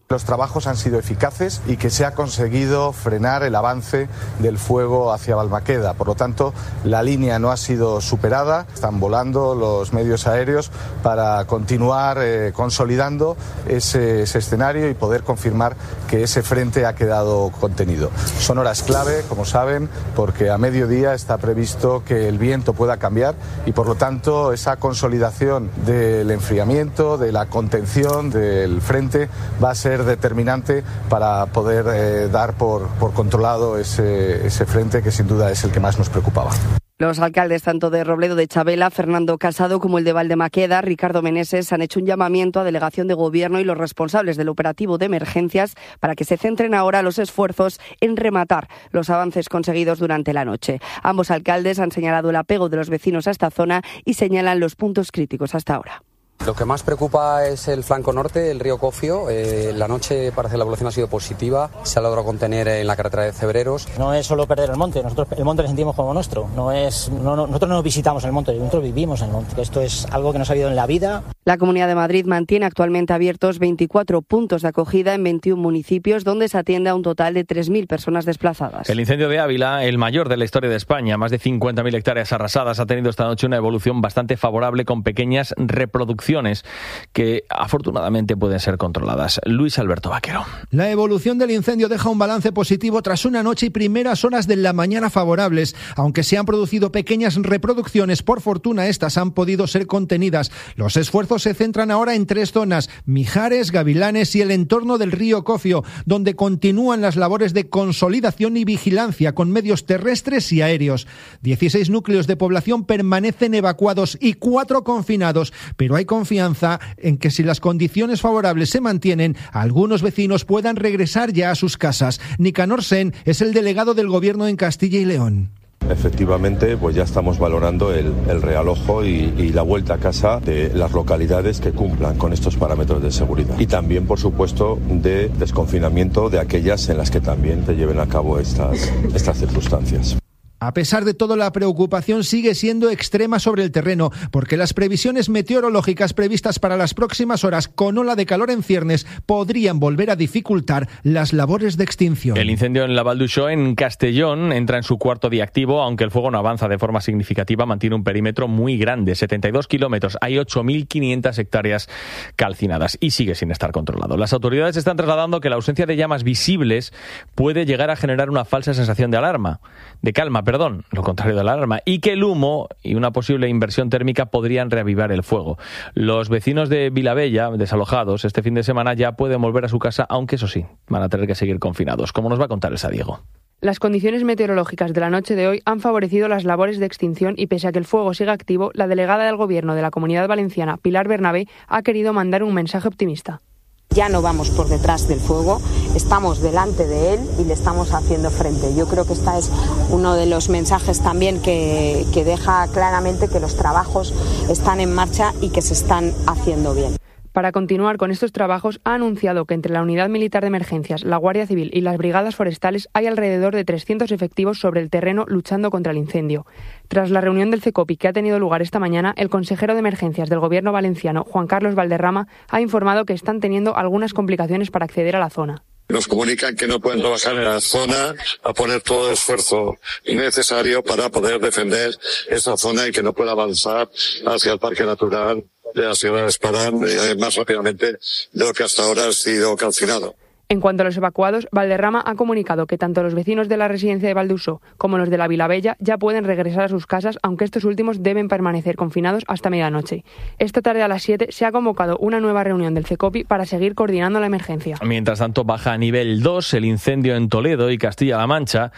Los trabajos han sido eficaces y que se ha conseguido frenar el avance del fuego hacia Balmaqueda. Por lo tanto, la línea no ha sido superada. Están volando los medios aéreos para continuar eh, consolidando ese, ese escenario y poder confirmar que ese frente ha quedado contenido. Son horas clave, como saben, porque a mediodía está previsto que el viento pueda cambiar y, por lo tanto, esa consolidación del enfriamiento, de la contención del frente, va a ser determinante para poder eh, dar por, por controlado ese, ese frente que sin duda es el que más nos preocupaba. Los alcaldes tanto de Robledo de Chabela, Fernando Casado, como el de Valdemaqueda, Ricardo Meneses, han hecho un llamamiento a delegación de gobierno y los responsables del operativo de emergencias para que se centren ahora los esfuerzos en rematar los avances conseguidos durante la noche. Ambos alcaldes han señalado el apego de los vecinos a esta zona y señalan los puntos críticos hasta ahora. Lo que más preocupa es el flanco norte, el río Cofio. Eh, la noche parece que la evolución ha sido positiva. Se ha logrado contener en la carretera de Cebreros. No es solo perder el monte, nosotros el monte lo sentimos como nuestro. No es, no, no, nosotros no visitamos el monte, nosotros vivimos en el monte. Esto es algo que nos ha habido en la vida. La Comunidad de Madrid mantiene actualmente abiertos veinticuatro puntos de acogida en veintiún municipios, donde se atiende a un total de tres mil personas desplazadas. El incendio de Ávila, el mayor de la historia de España, más de cincuenta mil hectáreas arrasadas, ha tenido esta noche una evolución bastante favorable con pequeñas reproducciones que afortunadamente pueden ser controladas. Luis Alberto Vaquero. La evolución del incendio deja un balance positivo tras una noche y primeras horas de la mañana favorables. Aunque se han producido pequeñas reproducciones, por fortuna estas han podido ser contenidas. Los esfuerzos se centran ahora en tres zonas: Mijares, Gavilanes y el entorno del río Cofio, donde continúan las labores de consolidación y vigilancia con medios terrestres y aéreos. dieciséis núcleos de población permanecen evacuados y cuatro confinados, pero hay confianza en que si las condiciones favorables se mantienen, algunos vecinos puedan regresar ya a sus casas. Nicanor Sen es el delegado del Gobierno en Castilla y León. Efectivamente, pues ya estamos valorando el, el realojo y, y la vuelta a casa de las localidades que cumplan con estos parámetros de seguridad. Y también, por supuesto, de desconfinamiento de aquellas en las que también se lleven a cabo estas, estas circunstancias. A pesar de todo, la preocupación sigue siendo extrema sobre el terreno, porque las previsiones meteorológicas previstas para las próximas horas con ola de calor en ciernes podrían volver a dificultar las labores de extinción. El incendio en la Val d'Uixó, en Castellón, entra en su cuarto día activo, aunque el fuego no avanza de forma significativa, mantiene un perímetro muy grande, setenta y dos kilómetros, hay ocho mil quinientas hectáreas calcinadas y sigue sin estar controlado. Las autoridades están trasladando que la ausencia de llamas visibles puede llegar a generar una falsa sensación de alarma, de calma, perdón, lo contrario de la alarma, y que el humo y una posible inversión térmica podrían reavivar el fuego. Los vecinos de Vilabella, desalojados este fin de semana, ya pueden volver a su casa, aunque eso sí, van a tener que seguir confinados, como nos va a contar Elsa Diego. Las condiciones meteorológicas de la noche de hoy han favorecido las labores de extinción y, pese a que el fuego siga activo, la delegada del Gobierno de la Comunidad Valenciana, Pilar Bernabé, ha querido mandar un mensaje optimista. Ya no vamos por detrás del fuego, estamos delante de él y le estamos haciendo frente. Yo creo que este es uno de los mensajes también que, que deja claramente que los trabajos están en marcha y que se están haciendo bien. Para continuar con estos trabajos, ha anunciado que entre la Unidad Militar de Emergencias, la Guardia Civil y las brigadas forestales hay alrededor de trescientos efectivos sobre el terreno luchando contra el incendio. Tras la reunión del CECOPI que ha tenido lugar esta mañana, el consejero de Emergencias del Gobierno valenciano, Juan Carlos Valderrama, ha informado que están teniendo algunas complicaciones para acceder a la zona. Nos comunican que no pueden trabajar en la zona a poner todo el esfuerzo necesario para poder defender esa zona y que no pueda avanzar hacia el Parque Natural de la Sierra de Espadán eh, más rápidamente de lo que hasta ahora ha sido calcinado. En cuanto a los evacuados, Valderrama ha comunicado que tanto los vecinos de la residencia de Val d'Uixó como los de la Vilabella ya pueden regresar a sus casas, aunque estos últimos deben permanecer confinados hasta medianoche. Esta tarde a las siete se ha convocado una nueva reunión del CECOPI para seguir coordinando la emergencia. Mientras tanto, baja a nivel dos el incendio en Toledo y Castilla-La Mancha.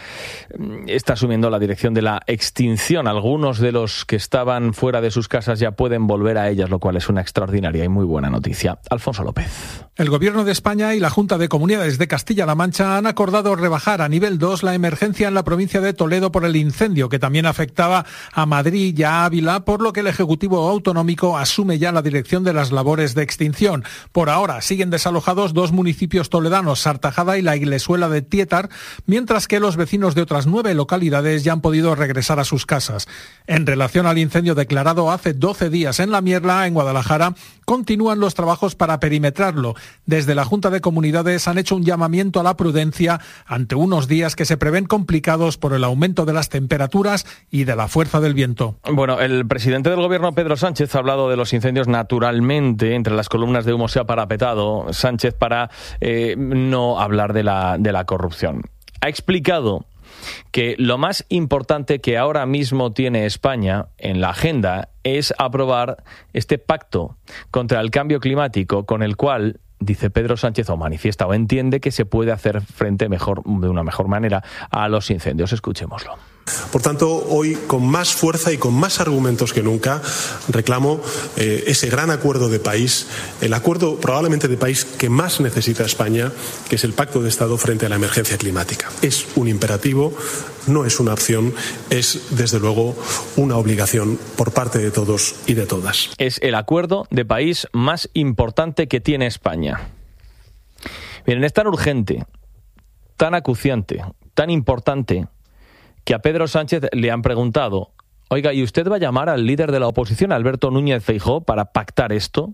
Está asumiendo la dirección de la extinción. Algunos de los que estaban fuera de sus casas ya pueden volver a ellas, lo cual es una extraordinaria y muy buena noticia. Alfonso López. El Gobierno de España y la Junta de Comunicación comunidades de Castilla-La Mancha han acordado rebajar a nivel dos la emergencia en la provincia de Toledo por el incendio, que también afectaba a Madrid y a Ávila, por lo que el Ejecutivo Autonómico asume ya la dirección de las labores de extinción. Por ahora siguen desalojados dos municipios toledanos, Sartajada y la Iglesuela de Tietar, mientras que los vecinos de otras nueve localidades ya han podido regresar a sus casas. En relación al incendio declarado hace doce días en La Mierla, en Guadalajara, continúan los trabajos para perimetrarlo. Desde la Junta de Comunidades han hecho un llamamiento a la prudencia ante unos días que se prevén complicados por el aumento de las temperaturas y de la fuerza del viento. Bueno, el presidente del Gobierno, Pedro Sánchez, ha hablado de los incendios naturalmente. Entre las columnas de humo se ha parapetado Sánchez para eh, no hablar de la, de la corrupción. Ha explicado que lo más importante que ahora mismo tiene España en la agenda es aprobar este pacto contra el cambio climático, con el cual, dice Pedro Sánchez, o manifiesta o entiende que se puede hacer frente mejor, de una mejor manera a los incendios. Escuchémoslo. Por tanto, hoy, con más fuerza y con más argumentos que nunca, reclamo eh, ese gran acuerdo de país, el acuerdo probablemente de país que más necesita España, que es el Pacto de Estado frente a la emergencia climática. Es un imperativo, no es una opción, es, desde luego, una obligación por parte de todos y de todas. Es el acuerdo de país más importante que tiene España. Miren, es tan urgente, tan acuciante, tan importante, que a Pedro Sánchez le han preguntado: oiga, ¿y usted va a llamar al líder de la oposición, Alberto Núñez Feijóo, para pactar esto?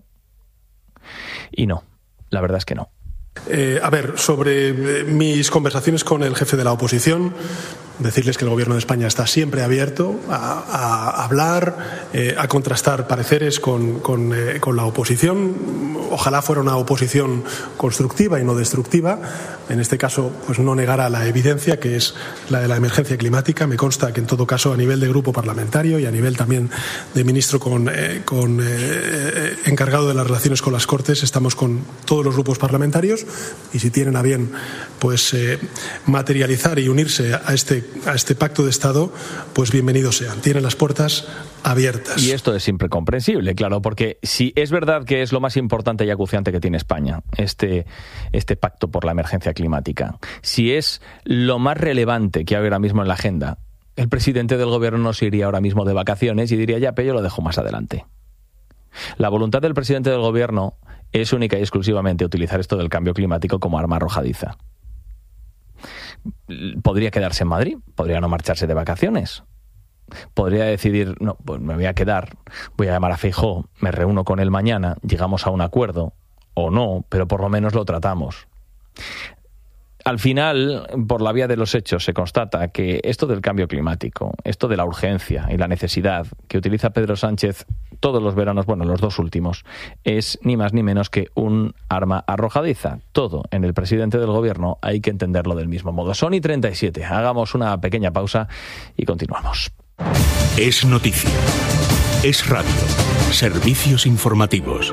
Y no, la verdad es que no. Eh, a ver, sobre eh, mis conversaciones con el jefe de la oposición, decirles que el Gobierno de España está siempre abierto a, a hablar, eh, a contrastar pareceres con, con, eh, con la oposición. Ojalá fuera una oposición constructiva y no destructiva. En este caso, pues no negara la evidencia, que es la de la emergencia climática. Me consta que en todo caso, a nivel de grupo parlamentario y a nivel también de ministro con, eh, con eh, encargado de las relaciones con las Cortes, estamos con todos los grupos parlamentarios, y si tienen a bien pues eh, materializar y unirse a este a este pacto de Estado, pues bienvenidos sean. Tienen las puertas abiertas. Y esto es siempre comprensible, claro, porque si es verdad que es lo más importante y acuciante que tiene España, este, este pacto por la emergencia climática, si es lo más relevante que hay ahora mismo en la agenda, el presidente del Gobierno no se iría ahora mismo de vacaciones y diría: ya, pero yo lo dejo más adelante. La voluntad del presidente del Gobierno es única y exclusivamente utilizar esto del cambio climático como arma arrojadiza. Podría quedarse en Madrid, podría no marcharse de vacaciones, podría decidir: no, pues me voy a quedar, voy a llamar a Feijóo, me reúno con él mañana, llegamos a un acuerdo, o no, pero por lo menos lo tratamos. Al final, por la vía de los hechos, se constata que esto del cambio climático, esto de la urgencia y la necesidad que utiliza Pedro Sánchez todos los veranos, bueno, los dos últimos, es ni más ni menos que un arma arrojadiza. Todo en el presidente del Gobierno hay que entenderlo del mismo modo. Son y treinta y siete. Hagamos una pequeña pausa y continuamos. Es noticia. Es radio. Servicios informativos.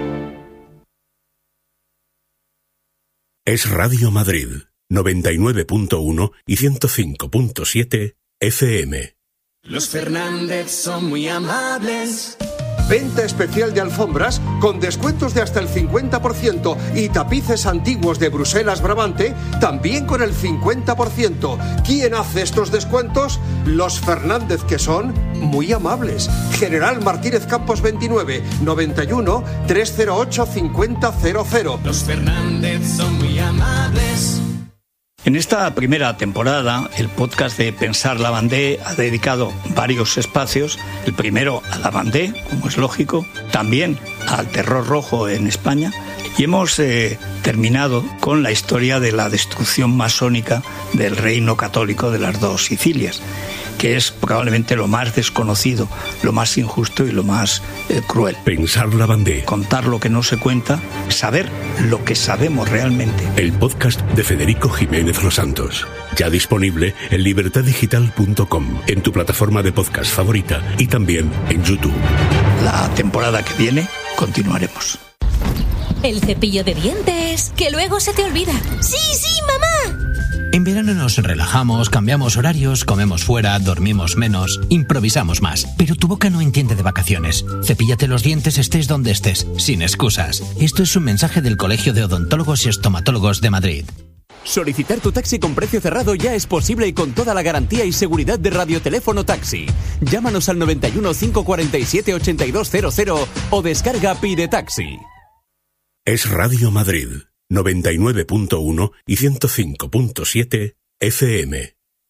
Es Radio Madrid. noventa y nueve punto uno y ciento cinco punto siete F M. Los Fernández son muy amables. Venta especial de alfombras con descuentos de hasta el cincuenta por ciento y tapices antiguos de Bruselas Brabante también con el cincuenta por ciento. ¿Quién hace estos descuentos? Los Fernández, que son muy amables. General Martínez Campos veintinueve, noventa y uno, trescientos ocho, cincuenta cero cero. Los Fernández son muy amables. En esta primera temporada, el podcast de Pensar Lavandé ha dedicado varios espacios. El primero a Lavandé, como es lógico, también al terror rojo en España. Y hemos eh, terminado con la historia de la destrucción masónica del reino católico de las dos Sicilias, que es probablemente lo más desconocido, lo más injusto y lo más eh, cruel. Pensar Lavandé. Contar lo que no se cuenta, saber lo que sabemos realmente. El podcast de Federico Jiménez Los Santos. Ya disponible en libertad digital punto com, en tu plataforma de podcast favorita y también en YouTube. La temporada que viene continuaremos. El cepillo de dientes, que luego se te olvida. ¡Sí, sí, mamá! En verano nos relajamos, cambiamos horarios, comemos fuera, dormimos menos, improvisamos más. Pero tu boca no entiende de vacaciones. Cepíllate los dientes estés donde estés, sin excusas. Esto es un mensaje del Colegio de Odontólogos y Estomatólogos de Madrid. Solicitar tu taxi con precio cerrado ya es posible y con toda la garantía y seguridad de Radioteléfono Taxi. Llámanos al noventa y uno, cinco cuarenta y siete, ochenta y dos cero cero o descarga Pide Taxi. Es Radio Madrid, noventa y nueve punto uno y ciento cinco punto siete F M.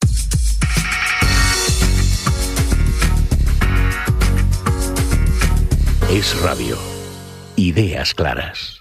Es Radio. Ideas claras.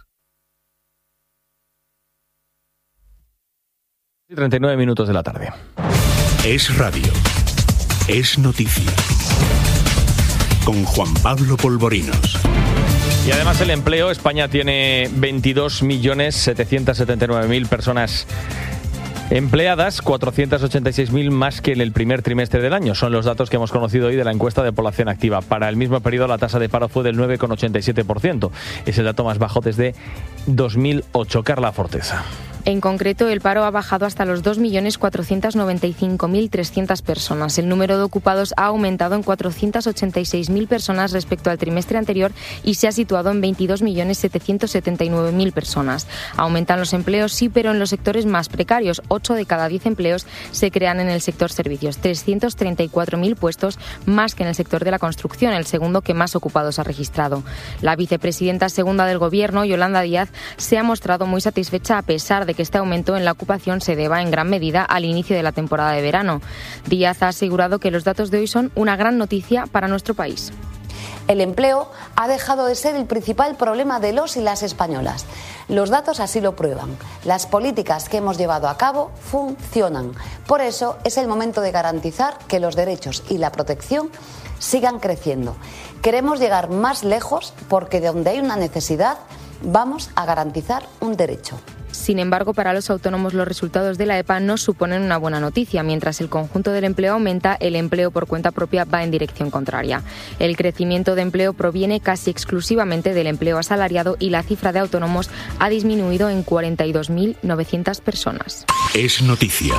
treinta y nueve minutos de la tarde. Es Radio. Es noticia. Con Juan Pablo Polvorinos. Y además el empleo, España tiene veintidós millones setecientos setenta y nueve mil personas empleadas, cuatrocientos ochenta y seis mil más que en el primer trimestre del año. Son los datos que hemos conocido hoy de la encuesta de población activa. Para el mismo periodo la tasa de paro fue del nueve coma ochenta y siete por ciento. Es el dato más bajo desde dos mil ocho. Carla Forteza. En concreto, el paro ha bajado hasta los dos millones cuatrocientos noventa y cinco mil trescientas personas. El número de ocupados ha aumentado en cuatrocientos ochenta y seis mil personas respecto al trimestre anterior y se ha situado en veintidós millones setecientos setenta y nueve mil personas. Aumentan los empleos, sí, pero en los sectores más precarios. ocho de cada diez empleos se crean en el sector servicios. trescientos treinta y cuatro mil puestos más que en el sector de la construcción, el segundo que más ocupados ha registrado. La vicepresidenta segunda del Gobierno, Yolanda Díaz, se ha mostrado muy satisfecha a pesar de que este aumento en la ocupación se deba en gran medida al inicio de la temporada de verano. Díaz ha asegurado que los datos de hoy son una gran noticia para nuestro país. El empleo ha dejado de ser el principal problema de los y las españolas. Los datos así lo prueban. Las políticas que hemos llevado a cabo funcionan. Por eso es el momento de garantizar que los derechos y la protección sigan creciendo. Queremos llegar más lejos porque de donde hay una necesidad vamos a garantizar un derecho. Sin embargo, para los autónomos los resultados de la E P A no suponen una buena noticia. Mientras el conjunto del empleo aumenta, el empleo por cuenta propia va en dirección contraria. El crecimiento de empleo proviene casi exclusivamente del empleo asalariado y la cifra de autónomos ha disminuido en cuarenta y dos mil novecientas personas. Es noticia.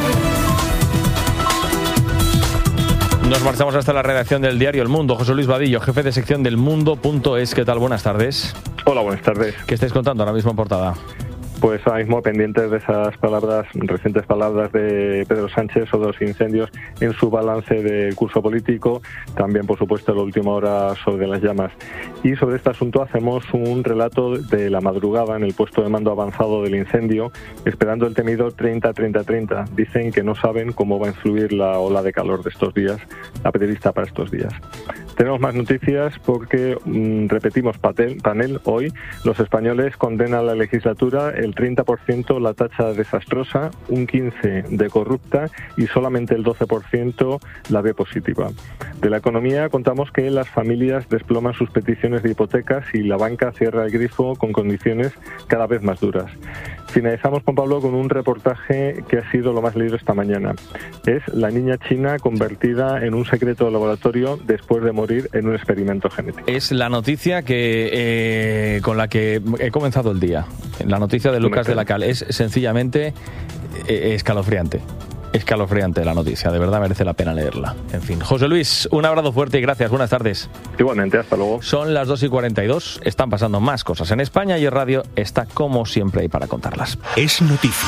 Nos marchamos hasta la redacción del diario El Mundo. José Luis Vadillo, jefe de sección del Mundo punto es. ¿Qué tal? Buenas tardes. Hola, buenas tardes. ¿Qué estáis contando ahora mismo en portada? Pues ahora mismo pendientes de esas palabras, recientes palabras de Pedro Sánchez sobre los incendios en su balance de curso político, también por supuesto la última hora sobre las llamas. Y sobre este asunto hacemos un relato de la madrugada en el puesto de mando avanzado del incendio, esperando el temido treinta treinta treinta. Dicen que no saben cómo va a influir la ola de calor de estos días, la prevista para estos días. Tenemos más noticias porque mmm, repetimos patel, panel hoy. Los españoles condenan la legislatura el treinta por ciento la tacha desastrosa, un quince por ciento de corrupta y solamente el doce por ciento la ve positiva. De la economía contamos que las familias desploman sus peticiones de hipotecas y la banca cierra el grifo con condiciones cada vez más duras. Finalizamos, Juan Pablo, con un reportaje que ha sido lo más leído esta mañana. Es la niña china convertida en un secreto de laboratorio después de morir en un experimento genético. Es la noticia que eh, con la que he comenzado el día. La noticia de Lucas de la Cal es sencillamente eh, escalofriante. Escalofriante la noticia, de verdad merece la pena leerla. En fin, José Luis, un abrazo fuerte y gracias, buenas tardes. Igualmente, hasta luego. Son las dos y cuarenta y dos, están pasando más cosas en España y el radio está como siempre ahí para contarlas. Es noticia.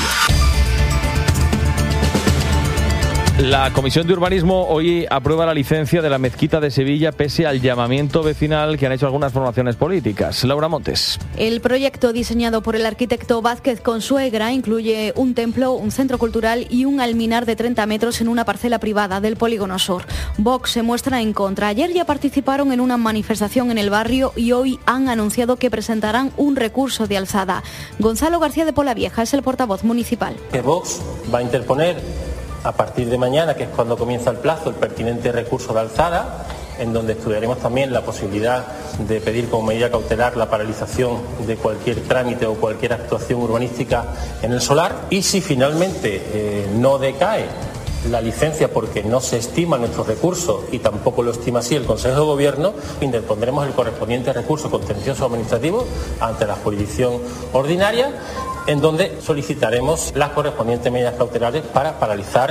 La Comisión de Urbanismo hoy aprueba la licencia de la Mezquita de Sevilla pese al llamamiento vecinal que han hecho algunas formaciones políticas. Laura Montes. El proyecto diseñado por el arquitecto Vázquez Consuegra incluye un templo, un centro cultural y un alminar de treinta metros en una parcela privada del Polígono Sur. Vox se muestra en contra. Ayer ya participaron en una manifestación en el barrio y hoy han anunciado que presentarán un recurso de alzada. Gonzalo García de Polavieja es el portavoz municipal. Que Vox va a interponer a partir de mañana, que es cuando comienza el plazo, el pertinente recurso de alzada, en donde estudiaremos también la posibilidad de pedir como medida cautelar la paralización de cualquier trámite o cualquier actuación urbanística en el solar. Y si finalmente eh, no decae la licencia porque no se estima nuestro recurso y tampoco lo estima así el Consejo de Gobierno, interpondremos el correspondiente recurso contencioso administrativo ante la jurisdicción ordinaria, en donde solicitaremos las correspondientes medidas cautelares para paralizar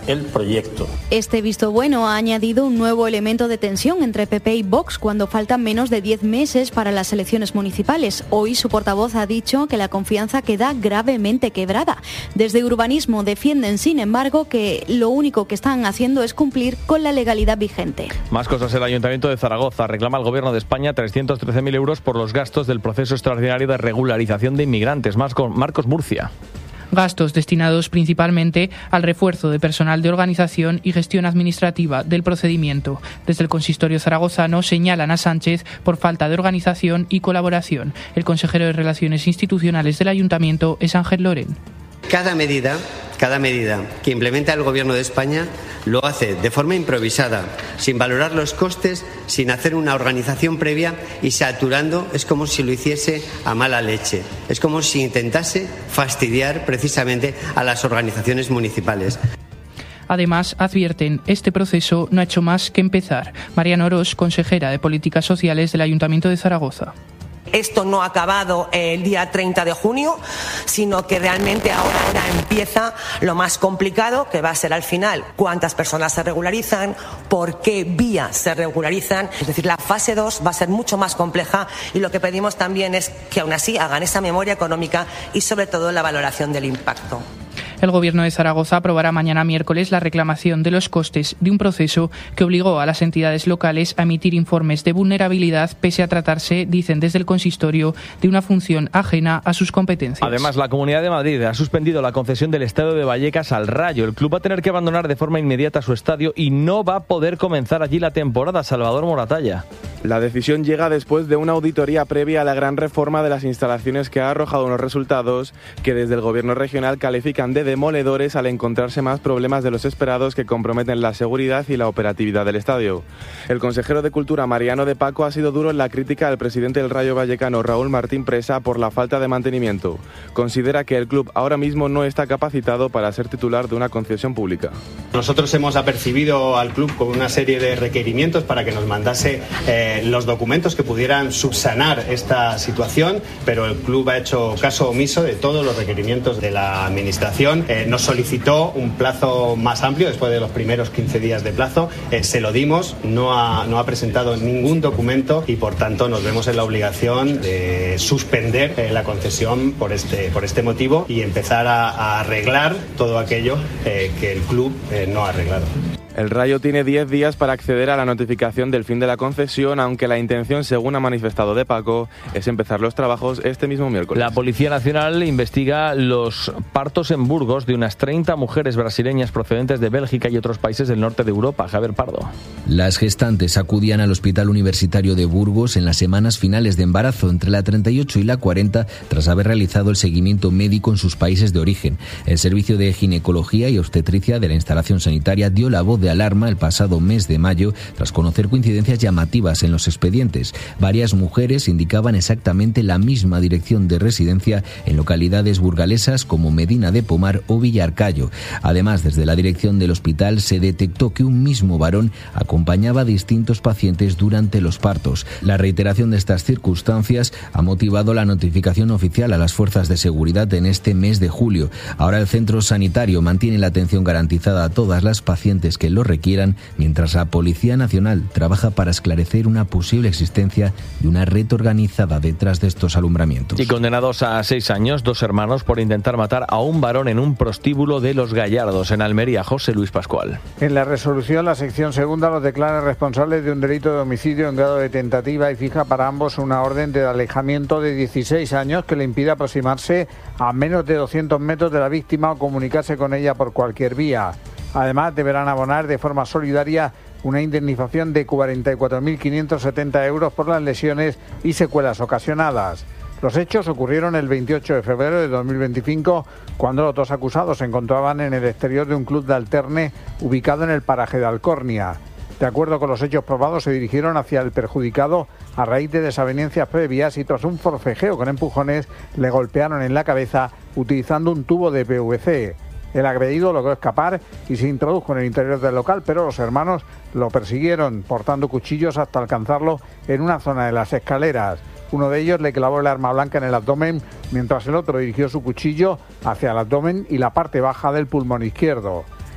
el proyecto. Este visto bueno ha añadido un nuevo elemento de tensión entre P P y Vox cuando faltan menos de diez meses para las elecciones municipales. Hoy su portavoz ha dicho que la confianza queda gravemente quebrada. Desde Urbanismo defienden, sin embargo, que lo único que están haciendo es cumplir con la legalidad vigente. Más cosas. El Ayuntamiento de Zaragoza reclama al Gobierno de España trescientos trece mil euros por los gastos del proceso extraordinario de regularización de inmigrantes. Marcos Murcia. Gastos destinados principalmente al refuerzo de personal de organización y gestión administrativa del procedimiento. Desde el consistorio zaragozano señalan a Sánchez por falta de organización y colaboración. El consejero de Relaciones Institucionales del Ayuntamiento es Ángel Loren. Cada medida, cada medida que implementa el Gobierno de España lo hace de forma improvisada, sin valorar los costes, sin hacer una organización previa y saturando. Es como si lo hiciese a mala leche. Es como si intentase fastidiar precisamente a las organizaciones municipales. Además, advierten, este proceso no ha hecho más que empezar. Mariana Oroz, consejera de Políticas Sociales del Ayuntamiento de Zaragoza. Esto no ha acabado el día treinta de junio, sino que realmente ahora, ahora empieza lo más complicado, que va a ser al final cuántas personas se regularizan, por qué vía se regularizan. Es decir, la fase dos va a ser mucho más compleja y lo que pedimos también es que aún así hagan esa memoria económica y sobre todo la valoración del impacto. El Gobierno de Zaragoza aprobará mañana miércoles la reclamación de los costes de un proceso que obligó a las entidades locales a emitir informes de vulnerabilidad pese a tratarse, dicen desde el consistorio, de una función ajena a sus competencias. Además, la Comunidad de Madrid ha suspendido la concesión del estadio de Vallecas al Rayo. El club va a tener que abandonar de forma inmediata su estadio y no va a poder comenzar allí la temporada. Salvador Moratalla. La decisión llega después de una auditoría previa a la gran reforma de las instalaciones que ha arrojado unos resultados que desde el Gobierno regional califican de demoledores al encontrarse más problemas de los esperados que comprometen la seguridad y la operatividad del estadio. El consejero de Cultura, Mariano de Paco, ha sido duro en la crítica al presidente del Rayo Vallecano, Raúl Martín Presa, por la falta de mantenimiento. Considera que el club ahora mismo no está capacitado para ser titular de una concesión pública. Nosotros hemos apercibido al club con una serie de requerimientos para que nos mandase eh, los documentos que pudieran subsanar esta situación, pero el club ha hecho caso omiso de todos los requerimientos de la administración. Eh, nos solicitó un plazo más amplio después de los primeros quince días de plazo. Eh, se lo dimos, no ha, no ha presentado ningún documento y por tanto nos vemos en la obligación de suspender eh, la concesión por este, por este motivo y empezar a, a arreglar todo aquello eh, que el club eh, no ha arreglado. El Rayo tiene diez días para acceder a la notificación del fin de la concesión, aunque la intención, según ha manifestado De Paco, es empezar los trabajos este mismo miércoles. La Policía Nacional investiga los partos en Burgos de unas treinta mujeres brasileñas procedentes de Bélgica y otros países del norte de Europa. Javier Pardo. Las gestantes acudían al Hospital Universitario de Burgos en las semanas finales de embarazo, entre la treinta y ocho y la cuarenta, tras haber realizado el seguimiento médico en sus países de origen. El Servicio de Ginecología y Obstetricia de la instalación sanitaria dio la voz de alarma el pasado mes de mayo tras conocer coincidencias llamativas en los expedientes. Varias mujeres indicaban exactamente la misma dirección de residencia en localidades burgalesas como Medina de Pomar o Villarcayo. Además, desde la dirección del hospital se detectó que un mismo varón acompañaba a distintos pacientes durante los partos. La reiteración de estas circunstancias ha motivado la notificación oficial a las fuerzas de seguridad en este mes de julio. Ahora el centro sanitario mantiene la atención garantizada a todas las pacientes que lo requieran, mientras la Policía Nacional trabaja para esclarecer una posible existencia de una red organizada detrás de estos alumbramientos. Y condenados a seis años, dos hermanos por intentar matar a un varón en un prostíbulo de Los Gallardos, en Almería. José Luis Pascual. En la resolución, la sección segunda los declara responsables de un delito de homicidio en grado de tentativa y fija para ambos una orden de alejamiento de dieciséis años que le impide aproximarse a menos de doscientos metros de la víctima o comunicarse con ella por cualquier vía. Además, deberán abonar de forma solidaria una indemnización de cuarenta y cuatro mil quinientos setenta euros por las lesiones y secuelas ocasionadas. Los hechos ocurrieron el veintiocho de febrero de dos mil veinticinco, cuando los dos acusados se encontraban en el exterior de un club de alterne ubicado en el paraje de Alcornia. De acuerdo con los hechos probados, se dirigieron hacia el perjudicado a raíz de desavenencias previas y tras un forcejeo con empujones le golpearon en la cabeza utilizando un tubo de P V C. El agredido logró escapar y se introdujo en el interior del local, pero los hermanos lo persiguieron portando cuchillos hasta alcanzarlo en una zona de las escaleras. Uno de ellos le clavó el arma blanca en el abdomen, mientras el otro dirigió su cuchillo hacia el abdomen y la parte baja del pulmón izquierdo.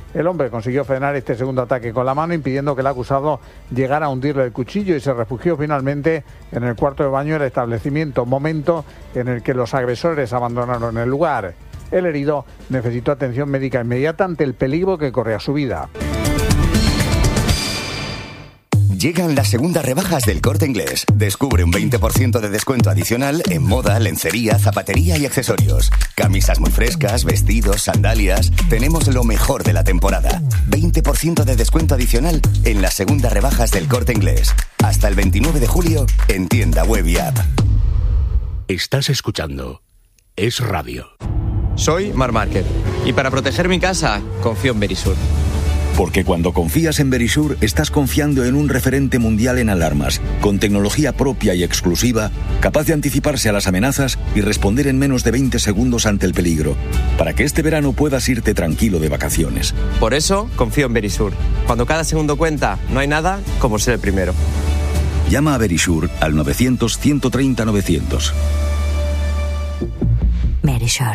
El hombre consiguió frenar este segundo ataque con la mano, impidiendo que el acusado llegara a hundirle el cuchillo, y se refugió finalmente en el cuarto de baño del establecimiento, momento en el que los agresores abandonaron el lugar. El herido necesitó atención médica inmediata ante el peligro que corría su vida. Llegan las segundas rebajas del Corte Inglés. Descubre un veinte por ciento de descuento adicional en moda, lencería, zapatería y accesorios. Camisas muy frescas, vestidos, sandalias. Tenemos lo mejor de la temporada. veinte por ciento de descuento adicional en las segundas rebajas del Corte Inglés. Hasta el veintinueve de julio en tienda web y app. Estás escuchando Es Radio. Soy Marc Márquez y para proteger mi casa confío en Verisur. Porque cuando confías en Verisur, estás confiando en un referente mundial en alarmas, con tecnología propia y exclusiva, capaz de anticiparse a las amenazas y responder en menos de veinte segundos ante el peligro, para que este verano puedas irte tranquilo de vacaciones. Por eso, confío en Verisur. Cuando cada segundo cuenta, no hay nada como ser el primero. Llama a Verisur al novecientos, ciento treinta, novecientos. Verisur.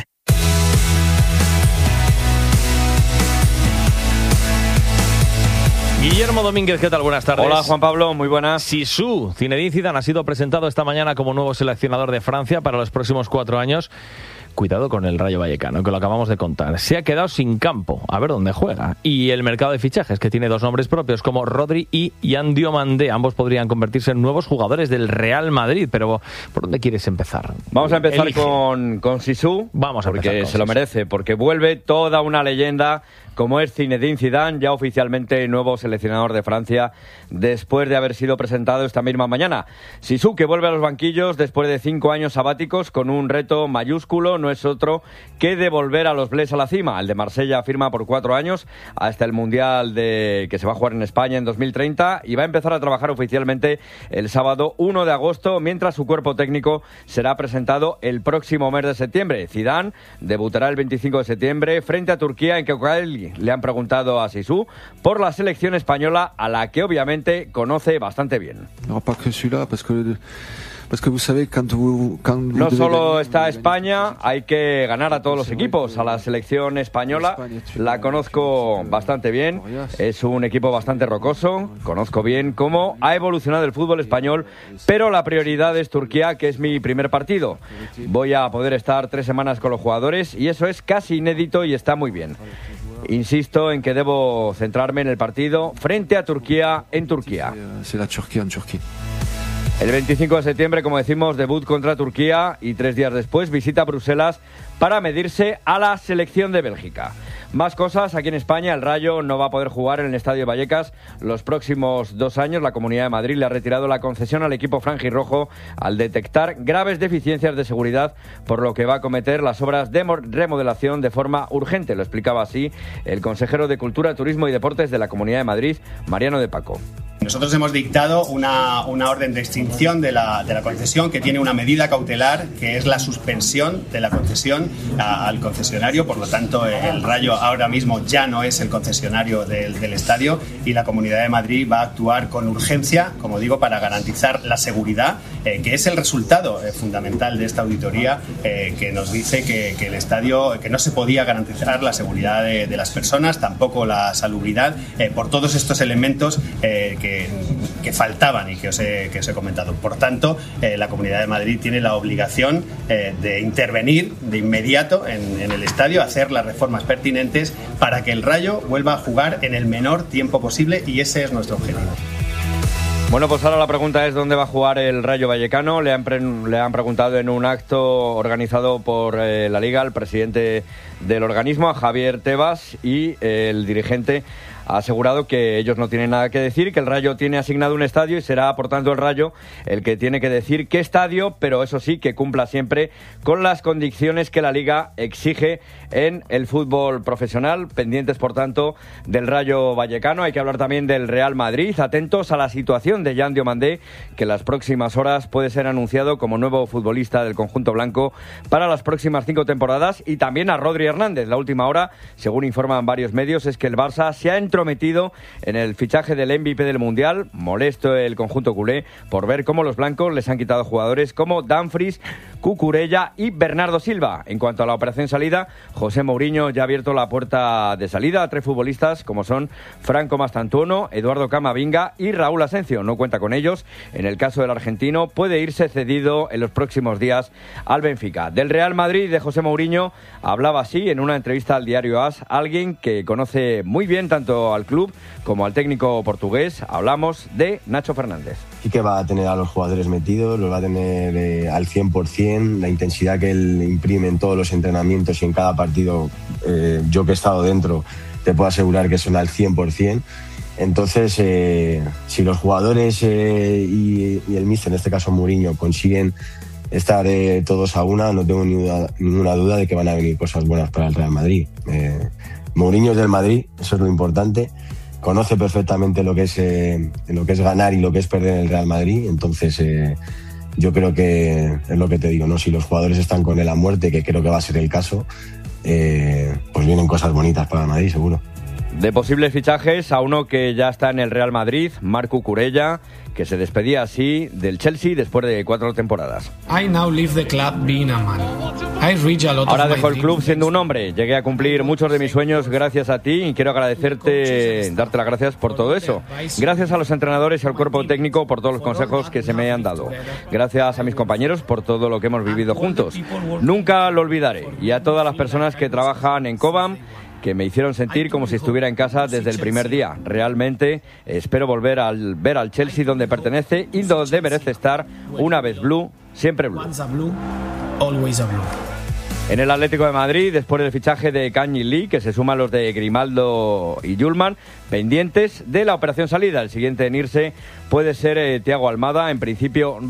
Guillermo Domínguez, ¿qué tal? Buenas tardes. Hola, Juan Pablo, muy buenas. Zizou, Zinedine Zidane, ha sido presentado esta mañana como nuevo seleccionador de Francia para los próximos cuatro años. Cuidado con el Rayo Vallecano, que lo acabamos de contar. Se ha quedado sin campo, a ver dónde juega. Y el mercado de fichajes, que tiene dos nombres propios, como Rodri y Yan Diomandé. Ambos podrían convertirse en nuevos jugadores del Real Madrid. Pero, ¿por dónde quieres empezar? Vamos a empezar Elige. con, con Zizou. Vamos a empezar porque con se Zizou. lo merece, porque vuelve toda una leyenda como es Zinedine Zidane, ya oficialmente nuevo seleccionador de Francia, después de haber sido presentado esta misma mañana. Zizou, que vuelve a los banquillos después de cinco años sabáticos con un reto mayúsculo, no es otro que devolver a los Blés a la cima. El de Marsella firma por cuatro años hasta el Mundial de que se va a jugar en España en dos mil treinta y va a empezar a trabajar oficialmente el sábado uno de agosto, mientras su cuerpo técnico será presentado el próximo mes de septiembre. Zidane debutará el veinticinco de septiembre frente a Turquía, en que le han preguntado a Zizou por la selección española, a la que obviamente conoce bastante bien. No, pas que celui-là, parce que Parce que vous savez, quand vous, quand vous no devez solo gagner, está España, hay que ganar a todos los equipos. A la selección española la conozco bastante bien, es un equipo bastante rocoso, conozco bien cómo ha evolucionado el fútbol español, pero la prioridad es Turquía, que es mi primer partido. Voy a poder estar tres semanas con los jugadores y eso es casi inédito y está muy bien. Insisto en que debo centrarme en el partido frente a Turquía en Turquía. C'est la Turquía en Turquía. El veinticinco de septiembre, como decimos, debut contra Turquía y tres días después visita Bruselas para medirse a la selección de Bélgica. Más cosas, aquí en España el Rayo no va a poder jugar en el Estadio Vallecas los próximos dos años. La Comunidad de Madrid le ha retirado la concesión al equipo franjirrojo al detectar graves deficiencias de seguridad, por lo que va a acometer las obras de remodelación de forma urgente. Lo explicaba así el consejero de Cultura, Turismo y Deportes de la Comunidad de Madrid, Mariano de Paco. Nosotros hemos dictado una, una orden de extinción de la, de la concesión, que tiene una medida cautelar, que es la suspensión de la concesión a, al concesionario. Por lo tanto, el Rayo ahora mismo ya no es el concesionario del, del estadio, y la Comunidad de Madrid va a actuar con urgencia, como digo, para garantizar la seguridad, eh, que es el resultado eh, fundamental de esta auditoría, eh, que nos dice que, que el estadio, que no se podía garantizar la seguridad de, de las personas, tampoco la salubridad, eh, por todos estos elementos eh, que Que, que faltaban y que os he, que os he comentado. Por tanto, eh, la Comunidad de Madrid tiene la obligación eh, de intervenir de inmediato en, en el estadio, hacer las reformas pertinentes para que el Rayo vuelva a jugar en el menor tiempo posible, y ese es nuestro objetivo. Bueno, pues ahora la pregunta es dónde va a jugar el Rayo Vallecano. Le han, pre le han preguntado en un acto organizado por eh, la Liga al presidente del organismo, a Javier Tebas, y eh, el dirigente ha asegurado que ellos no tienen nada que decir, que el Rayo tiene asignado un estadio y será, por tanto, el Rayo el que tiene que decir qué estadio, pero eso sí, que cumpla siempre con las condiciones que la Liga exige en el fútbol profesional. Pendientes, por tanto, del Rayo Vallecano. Hay que hablar también del Real Madrid. Atentos a la situación de Yan Diomandé, que en las próximas horas puede ser anunciado como nuevo futbolista del conjunto blanco para las próximas cinco temporadas. Y también a Rodri Hernández. La última hora, según informan varios medios, es que el Barça se ha entrado entrometido en el fichaje del M V P del Mundial. Molesto el conjunto culé por ver cómo los blancos les han quitado jugadores como Dumfries, Cucurella y Bernardo Silva. En cuanto a la operación salida, José Mourinho ya ha abierto la puerta de salida a tres futbolistas como son Franco Mastantuono, Eduardo Camavinga y Raúl Asencio. No cuenta con ellos. En el caso del argentino, puede irse cedido en los próximos días al Benfica. Del Real Madrid de José Mourinho hablaba así en una entrevista al diario A S, alguien que conoce muy bien tanto al club como al técnico portugués. Hablamos de Nacho Fernández. Sí que va a tener a los jugadores metidos, los va a tener eh, al cien por ciento, la intensidad que él imprime en todos los entrenamientos y en cada partido, eh, yo que he estado dentro, te puedo asegurar que son al cien por ciento. Entonces, eh, si los jugadores eh, y, y el míster, en este caso Mourinho, consiguen estar eh, todos a una, no tengo ni duda, ninguna duda de que van a venir cosas buenas para el Real Madrid. Eh, Mourinho es del Madrid, eso es lo importante. Conoce perfectamente lo que es eh, lo que es ganar y lo que es perder en el Real Madrid. Entonces, eh, yo creo que es lo que te digo, ¿no? Si los jugadores están con él a muerte, que creo que va a ser el caso, eh, pues vienen cosas bonitas para el Madrid, seguro. De posibles fichajes, a uno que ya está en el Real Madrid, Marc Cucurella, que se despedía así del Chelsea después de cuatro temporadas. I now leave the club being a man. I reach a lot Ahora of dejo my el club siendo un hombre. Llegué a cumplir muchos de mis sueños gracias a ti y quiero agradecerte, darte las gracias por todo eso. Gracias a los entrenadores y al cuerpo técnico por todos los consejos que se me han dado. Gracias a mis compañeros por todo lo que hemos vivido juntos. Nunca lo olvidaré. Y a todas las personas que trabajan en Cobham, que me hicieron sentir como si estuviera en casa desde el primer día. Realmente espero volver a ver al Chelsea donde pertenece y donde merece estar, una vez blue, siempre blue. En el Atlético de Madrid, después del fichaje de Kang In Lee, que se suman los de Grimaldo y Yulman, pendientes de la operación salida. El siguiente en irse puede ser eh, Thiago Almada, en principio